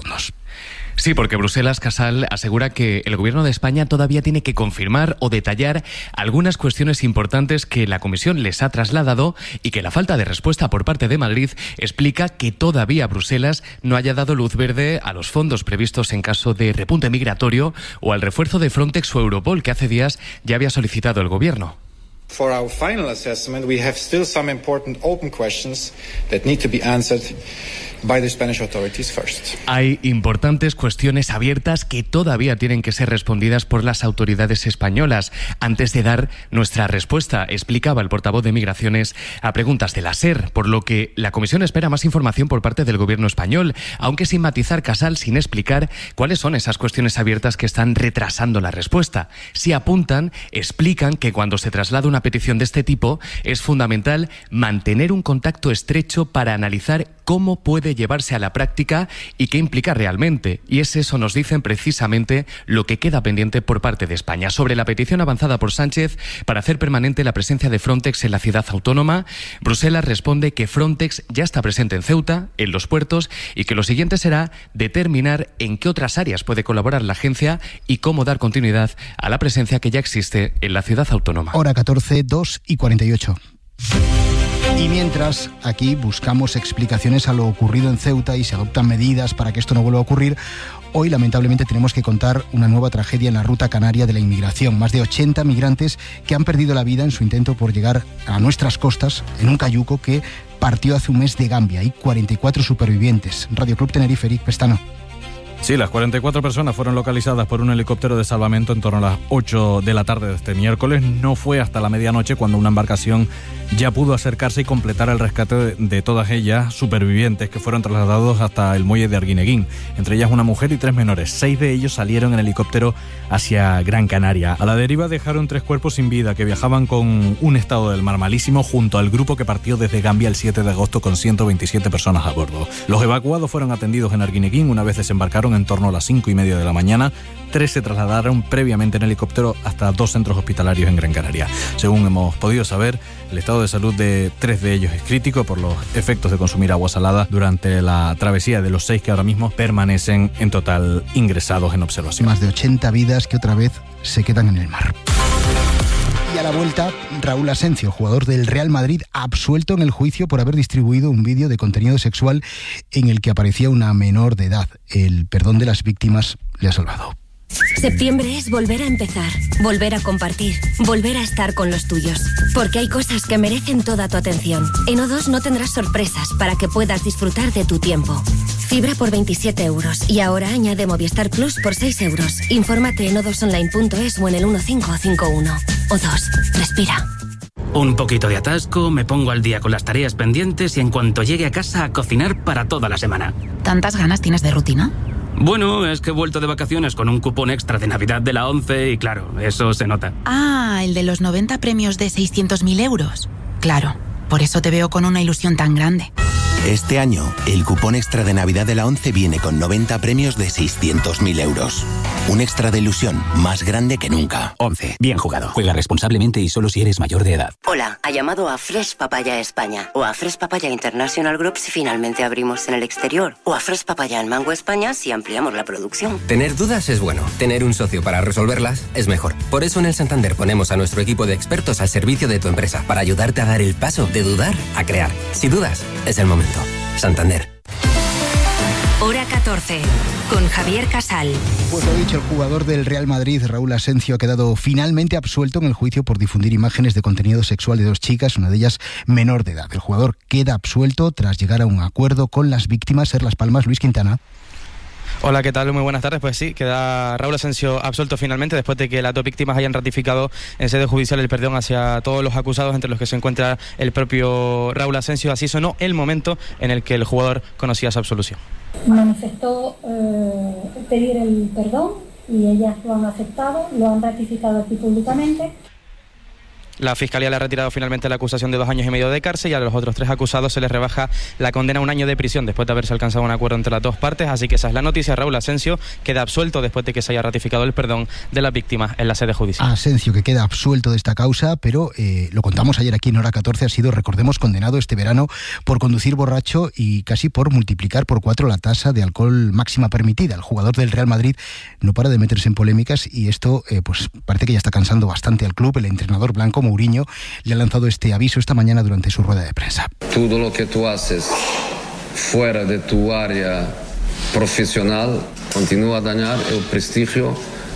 Sí, porque Bruselas, Casal, asegura que el Gobierno de España todavía tiene que confirmar o detallar algunas cuestiones importantes que la Comisión les ha trasladado y que la falta de respuesta por parte de Madrid explica que todavía Bruselas no haya dado luz verde a los fondos previstos en caso de repunte migratorio o al refuerzo de Frontex o Europol que hace días ya había solicitado el Gobierno. For our final assessment, we have still some important open questions that need to be answered by the Spanish authorities first. Hay importantes cuestiones abiertas que todavía tienen que ser respondidas por las autoridades españolas antes de dar nuestra respuesta, explicaba el portavoz de Migraciones a preguntas de la SER, por lo que la Comisión espera más información por parte del Gobierno español, aunque sin matizar, Casal, sin explicar cuáles son esas cuestiones abiertas que están retrasando la respuesta. Si apuntan, explican que cuando se traslada una petición de este tipo es fundamental mantener un contacto estrecho para analizar cómo puede llevarse a la práctica y qué implica realmente. Y es eso, nos dicen precisamente, lo que queda pendiente por parte de España. Sobre la petición avanzada por Sánchez para hacer permanente la presencia de Frontex en la ciudad autónoma, Bruselas responde que Frontex ya está presente en Ceuta, en los puertos, y que lo siguiente será determinar en qué otras áreas puede colaborar la agencia y cómo dar continuidad a la presencia que ya existe en la ciudad autónoma. Hora catorce, dos y cuarenta y ocho. Y mientras aquí buscamos explicaciones a lo ocurrido en Ceuta y se adoptan medidas para que esto no vuelva a ocurrir, hoy lamentablemente tenemos que contar una nueva tragedia en la ruta canaria de la inmigración. Más de ochenta migrantes que han perdido la vida en su intento por llegar a nuestras costas en un cayuco que partió hace un mes de Gambia. Hay cuarenta y cuatro supervivientes. Radio Club Tenerife, Eric Pestano. Sí, las cuarenta y cuatro personas fueron localizadas por un helicóptero de salvamento en torno a las ocho de la tarde de este miércoles. No fue hasta la medianoche cuando una embarcación ya pudo acercarse y completar el rescate de, de todas ellas supervivientes que fueron trasladados hasta el muelle de Arguineguín. Entre ellas una mujer y tres menores. Seis de ellos salieron en helicóptero hacia Gran Canaria. A la deriva dejaron tres cuerpos sin vida que viajaban con un estado del mar malísimo junto al grupo que partió desde Gambia el siete de agosto con ciento veintisiete personas a bordo. Los evacuados fueron atendidos en Arguineguín una vez desembarcaron en torno a las cinco y media de la mañana. Tres se trasladaron previamente en helicóptero hasta dos centros hospitalarios en Gran Canaria. Según hemos podido saber, el estado de salud de tres de ellos es crítico por los efectos de consumir agua salada durante la travesía, de los seis que ahora mismo permanecen en total ingresados en observación. Más de ochenta vidas que otra vez se quedan en el mar. Y a la vuelta, Raúl Asensio, jugador del Real Madrid, absuelto en el juicio por haber distribuido un vídeo de contenido sexual en el que aparecía una menor de edad. El perdón de las víctimas le ha salvado. Septiembre es volver a empezar, volver a compartir, volver a estar con los tuyos. Porque hay cosas que merecen toda tu atención. En O dos no tendrás sorpresas para que puedas disfrutar de tu tiempo. Fibra por veintisiete euros y ahora añade Movistar Plus por seis euros. Infórmate en o dos online punto es o en el uno cinco cinco uno. O dos, respira. Un poquito de atasco, me pongo al día con las tareas pendientes y en cuanto llegue a casa a cocinar para toda la semana. ¿Tantas ganas tienes de rutina? Bueno, es que he vuelto de vacaciones con un cupón extra de Navidad de la ONCE y claro, eso se nota. Ah, el de los noventa premios de seiscientos mil euros. Claro, por eso te veo con una ilusión tan grande. Este año, el cupón extra de Navidad de la ONCE viene con noventa premios de seiscientos mil euros. Un extra de ilusión más grande que nunca. ONCE. Bien jugado. Juega responsablemente y solo si eres mayor de edad. Hola, ha llamado a Fresh Papaya España o a Fresh Papaya International Group si finalmente abrimos en el exterior o a Fresh Papaya en Mango España si ampliamos la producción. Tener dudas es bueno. Tener un socio para resolverlas es mejor. Por eso en el Santander ponemos a nuestro equipo de expertos al servicio de tu empresa para ayudarte a dar el paso de dudar a crear. Si dudas, es el momento. Santander. Hora catorce, con Javier Casal. Pues lo dicho, el jugador del Real Madrid, Raúl Asensio, ha quedado finalmente absuelto en el juicio por difundir imágenes de contenido sexual de dos chicas, una de ellas menor de edad. El jugador queda absuelto tras llegar a un acuerdo con las víctimas. Ser Las Palmas, Luis Quintana. Hola, ¿qué tal? Muy buenas tardes. Pues sí, queda Raúl Asensio absuelto finalmente después de que las dos víctimas hayan ratificado en sede judicial el perdón hacia todos los acusados, entre los que se encuentra el propio Raúl Asensio. Así sonó el momento en el que el jugador conocía su absolución. Manifestó eh, pedir el perdón y ellas lo han aceptado, lo han ratificado aquí públicamente. La Fiscalía le ha retirado finalmente la acusación de dos años y medio de cárcel y a los otros tres acusados se les rebaja la condena a un año de prisión después de haberse alcanzado un acuerdo entre las dos partes. Así que esa es la noticia. Raúl Asensio queda absuelto después de que se haya ratificado el perdón de las víctimas en la sede judicial. Asensio, que queda absuelto de esta causa, pero eh, lo contamos ayer aquí en Hora catorce, ha sido, recordemos, condenado este verano por conducir borracho y casi por multiplicar por cuatro la tasa de alcohol máxima permitida. El jugador del Real Madrid no para de meterse en polémicas y esto eh, pues parece que ya está cansando bastante al club. El entrenador blanco, Mourinho, le ha lanzado este aviso esta mañana durante su rueda de prensa. Todo lo que tú haces fuera de tu área profesional continúa a dañar el prestigio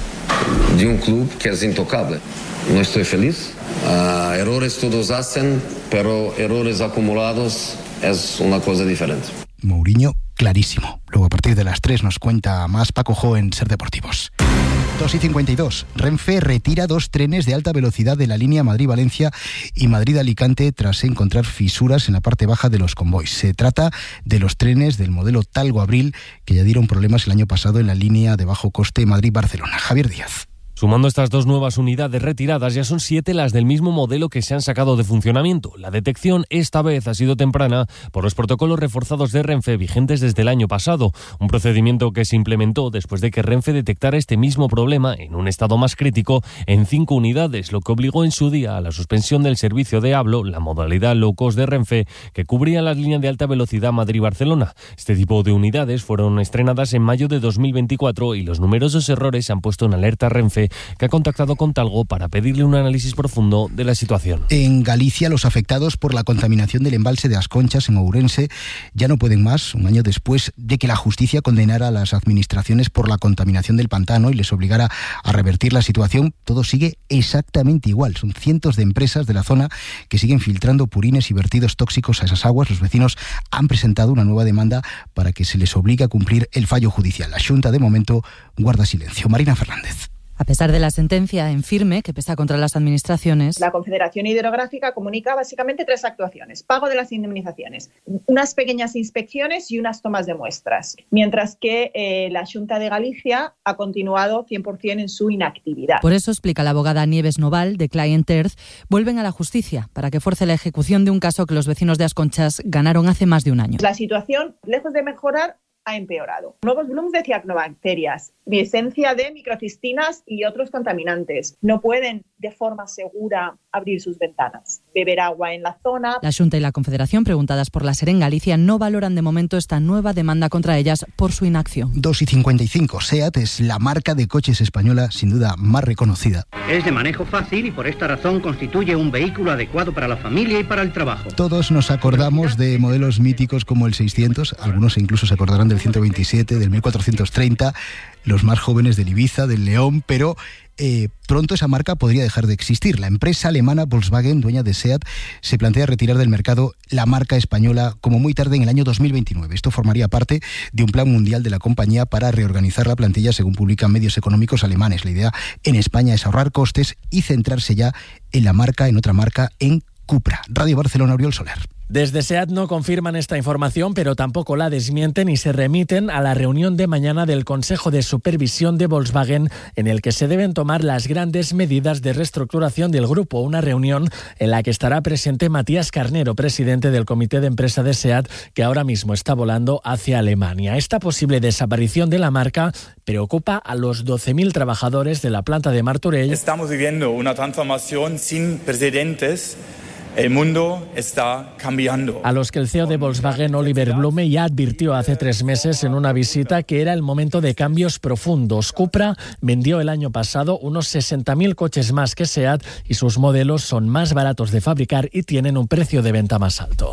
de un club que es intocable. No estoy feliz. Uh, errores todos hacen, pero errores acumulados es una cosa diferente. Mourinho, clarísimo. Luego a partir de las tres nos cuenta más Paco Jo en Ser Deportivos. dos y cincuenta y dos. Renfe retira dos trenes de alta velocidad de la línea Madrid-Valencia y Madrid-Alicante tras encontrar fisuras en la parte baja de los convoys. Se trata de los trenes del modelo Talgo-Abril que ya dieron problemas el año pasado en la línea de bajo coste Madrid-Barcelona. Javier Díaz. Sumando estas dos nuevas unidades retiradas, ya son siete las del mismo modelo que se han sacado de funcionamiento. La detección esta vez ha sido temprana por los protocolos reforzados de Renfe vigentes desde el año pasado, un procedimiento que se implementó después de que Renfe detectara este mismo problema en un estado más crítico en cinco unidades, lo que obligó en su día a la suspensión del servicio de Hablo, la modalidad low cost de Renfe, que cubría las líneas de alta velocidad Madrid-Barcelona. Este tipo de unidades fueron estrenadas en mayo de dos mil veinticuatro y los numerosos errores se han puesto en alerta a Renfe, que ha contactado con Talgo para pedirle un análisis profundo de la situación. En Galicia, los afectados por la contaminación del embalse de Asconchas en Ourense ya no pueden más, un año después de que la justicia condenara a las administraciones por la contaminación del pantano y les obligara a revertir la situación. Todo sigue exactamente igual. Son cientos de empresas de la zona que siguen filtrando purines y vertidos tóxicos a esas aguas. Los vecinos han presentado una nueva demanda para que se les obligue a cumplir el fallo judicial. La Xunta, de momento, guarda silencio. Marina Fernández. A pesar de la sentencia en firme que pesa contra las administraciones, la Confederación Hidrográfica comunica básicamente tres actuaciones: pago de las indemnizaciones, unas pequeñas inspecciones y unas tomas de muestras, mientras que eh, la Xunta de Galicia ha continuado cien por ciento en su inactividad. Por eso, explica la abogada Nieves Noval de Client Earth, vuelven a la justicia para que fuerce la ejecución de un caso que los vecinos de Asconchas ganaron hace más de un año. La situación, lejos de mejorar, ha empeorado. Nuevos blooms de cianobacterias, presencia de microcistinas y otros contaminantes. No pueden de forma segura abrir sus ventanas, beber agua en la zona. La Xunta y la Confederación, preguntadas por la SER en Galicia, no valoran de momento esta nueva demanda contra ellas por su inacción. dos y cincuenta y cinco. SEAT es la marca de coches española sin duda más reconocida. Es de manejo fácil y por esta razón constituye un vehículo adecuado para la familia y para el trabajo. Todos nos acordamos de modelos míticos como el seiscientos, algunos incluso se acordarán del ciento veintisiete, del mil cuatrocientos treinta, los más jóvenes del Ibiza, del León, pero eh, pronto esa marca podría dejar de existir. La empresa alemana Volkswagen, dueña de SEAT, se plantea retirar del mercado la marca española como muy tarde en el año dos mil veintinueve. Esto formaría parte de un plan mundial de la compañía para reorganizar la plantilla, según publican medios económicos alemanes. La idea en España es ahorrar costes y centrarse ya en la marca, en otra marca, en Cupra. Radio Barcelona, Oriol Soler. Desde SEAT no confirman esta información, pero tampoco la desmienten y se remiten a la reunión de mañana del Consejo de Supervisión de Volkswagen, en el que se deben tomar las grandes medidas de reestructuración del grupo. Una reunión en la que estará presente Matías Carnero, presidente del Comité de Empresa de SEAT, que ahora mismo está volando hacia Alemania. Esta posible desaparición de la marca preocupa a los doce mil trabajadores de la planta de Martorell. Estamos viviendo una transformación sin precedentes. El mundo está cambiando. A los que el C E O de Volkswagen, Oliver Blume, ya advirtió hace tres meses en una visita que era el momento de cambios profundos. Cupra vendió el año pasado unos sesenta mil coches más que SEAT y sus modelos son más baratos de fabricar y tienen un precio de venta más alto.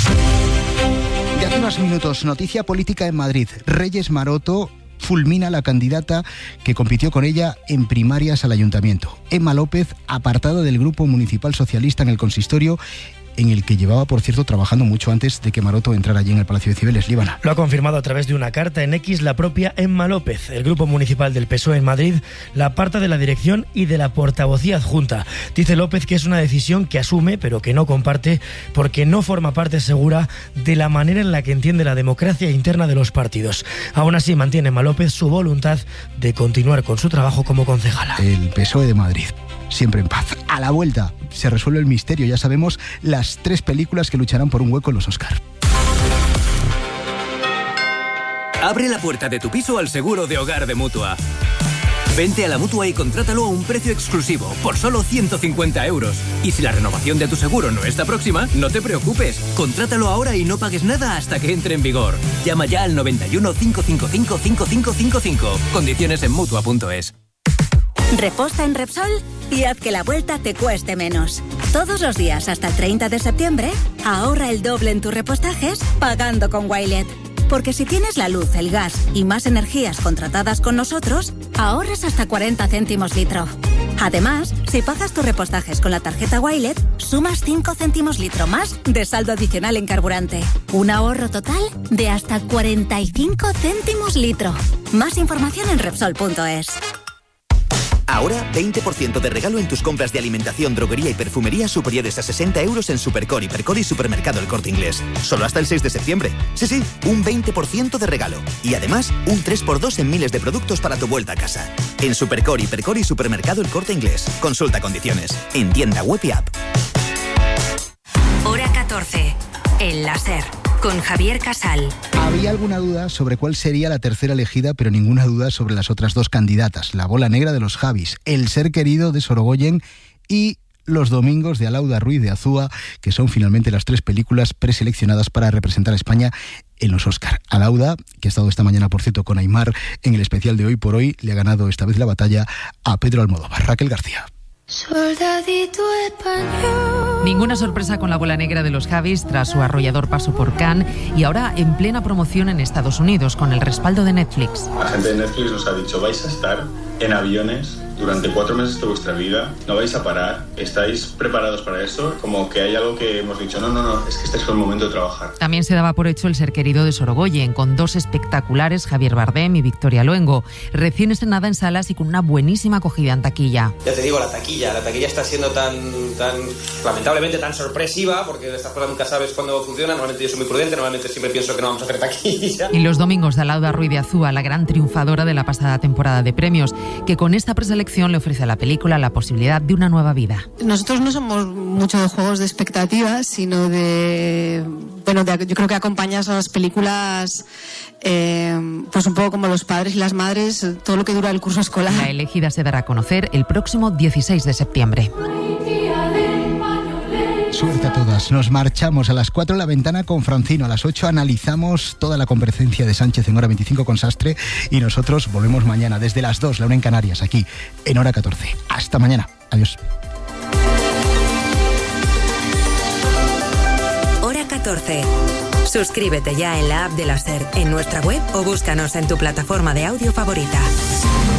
De hace unos minutos, noticia política en Madrid. Reyes Maroto fulmina a la candidata que compitió con ella en primarias al ayuntamiento. Emma López, apartada del Grupo Municipal Socialista en el consistorio, en el que llevaba, por cierto, trabajando mucho antes de que Maroto entrara allí en el Palacio de Cibeles. Líbana. Lo ha confirmado a través de una carta en X la propia Emma López. El Grupo Municipal del P S O E en Madrid la aparta de la dirección y de la portavocía adjunta. Dice López que es una decisión que asume, pero que no comparte, porque no forma parte segura de la manera en la que entiende la democracia interna de los partidos. Aún así, mantiene Emma López su voluntad de continuar con su trabajo como concejala. El P S O E de Madrid. siempre en paz. A la vuelta se resuelve el misterio, ya sabemos las tres películas que lucharán por un hueco en los Oscar. Abre la puerta de tu piso al seguro de hogar de Mutua. Vente a la Mutua y contrátalo a un precio exclusivo, por solo ciento cincuenta euros. Y si la renovación de tu seguro no está próxima, no te preocupes. Contrátalo ahora y no pagues nada hasta que entre en vigor. Llama ya al noventa y uno, cinco cinco cinco, cinco cinco cinco cinco. Condiciones en Mutua punto es. Reposta en Repsol y haz que la vuelta te cueste menos. Todos los días hasta el treinta de septiembre, ahorra el doble en tus repostajes pagando con Wilet. Porque si tienes la luz, el gas y más energías contratadas con nosotros, ahorras hasta cuarenta céntimos litro. Además, si pagas tus repostajes con la tarjeta Wilet, sumas cinco céntimos litro más de saldo adicional en carburante. Un ahorro total de hasta cuarenta y cinco céntimos litro. Más información en Repsol punto es. Ahora, veinte por ciento de regalo en tus compras de alimentación, droguería y perfumería superiores a sesenta euros en Supercor, Hipercor y Supermercado El Corte Inglés. Solo hasta el seis de septiembre. Sí, sí, un veinte por ciento de regalo. Y además, un tres por dos en miles de productos para tu vuelta a casa. En Supercor, Hipercor y Supermercado El Corte Inglés. Consulta condiciones. En tienda web y app. Hora catorce. El láser. Con Javier Casal. Había alguna duda sobre cuál sería la tercera elegida, pero ninguna duda sobre las otras dos candidatas. La bola negra de los Javis, El ser querido de Sorogoyen y Los domingos de Alauda Ruiz de Azúa, que son finalmente las tres películas preseleccionadas para representar a España en los Oscar. Alauda, que ha estado esta mañana, por cierto, con Aimar en el especial de Hoy por Hoy, le ha ganado esta vez la batalla a Pedro Almodóvar. Raquel García. Soldadito español. Ninguna sorpresa con la bola negra de los Javis tras su arrollador paso por Cannes y ahora en plena promoción en Estados Unidos con el respaldo de Netflix. La gente de Netflix nos ha dicho: vais a estar en aviones durante cuatro meses de vuestra vida, no vais a parar, ¿estáis preparados para eso? Como que hay algo que hemos dicho, no, no, no, es que este es el momento de trabajar. También se daba por hecho El ser querido de Sorogoyen, con dos espectaculares, Javier Bardem y Victoria Luengo, recién estrenada en salas y con una buenísima acogida en taquilla. Ya te digo, la taquilla, la taquilla está siendo tan, tan lamentablemente tan sorpresiva, porque de estas cosas nunca sabes cuándo funciona. Normalmente yo soy muy prudente, normalmente siempre pienso que no vamos a hacer taquilla. Y Los domingos de Alauda Ruiz de Azúa, la gran triunfadora de la pasada temporada de premios, que con esta preselección le ofrece a la película la posibilidad de una nueva vida. Nosotros no somos mucho de juegos de expectativas, sino de, bueno, de, yo creo que acompañas a las películas eh, pues un poco como los padres y las madres, todo lo que dura el curso escolar. La elegida se dará a conocer el próximo dieciséis de septiembre. Suerte a todas. Nos marchamos a las cuatro La Ventana con Francino. A las ocho analizamos toda la comparecencia de Sánchez en Hora veinticinco con Sastre y nosotros volvemos mañana desde las dos, la una en Canarias, aquí en Hora catorce. Hasta mañana. Adiós. Hora catorce. Suscríbete ya en la app de la SER, en nuestra web o búscanos en tu plataforma de audio favorita.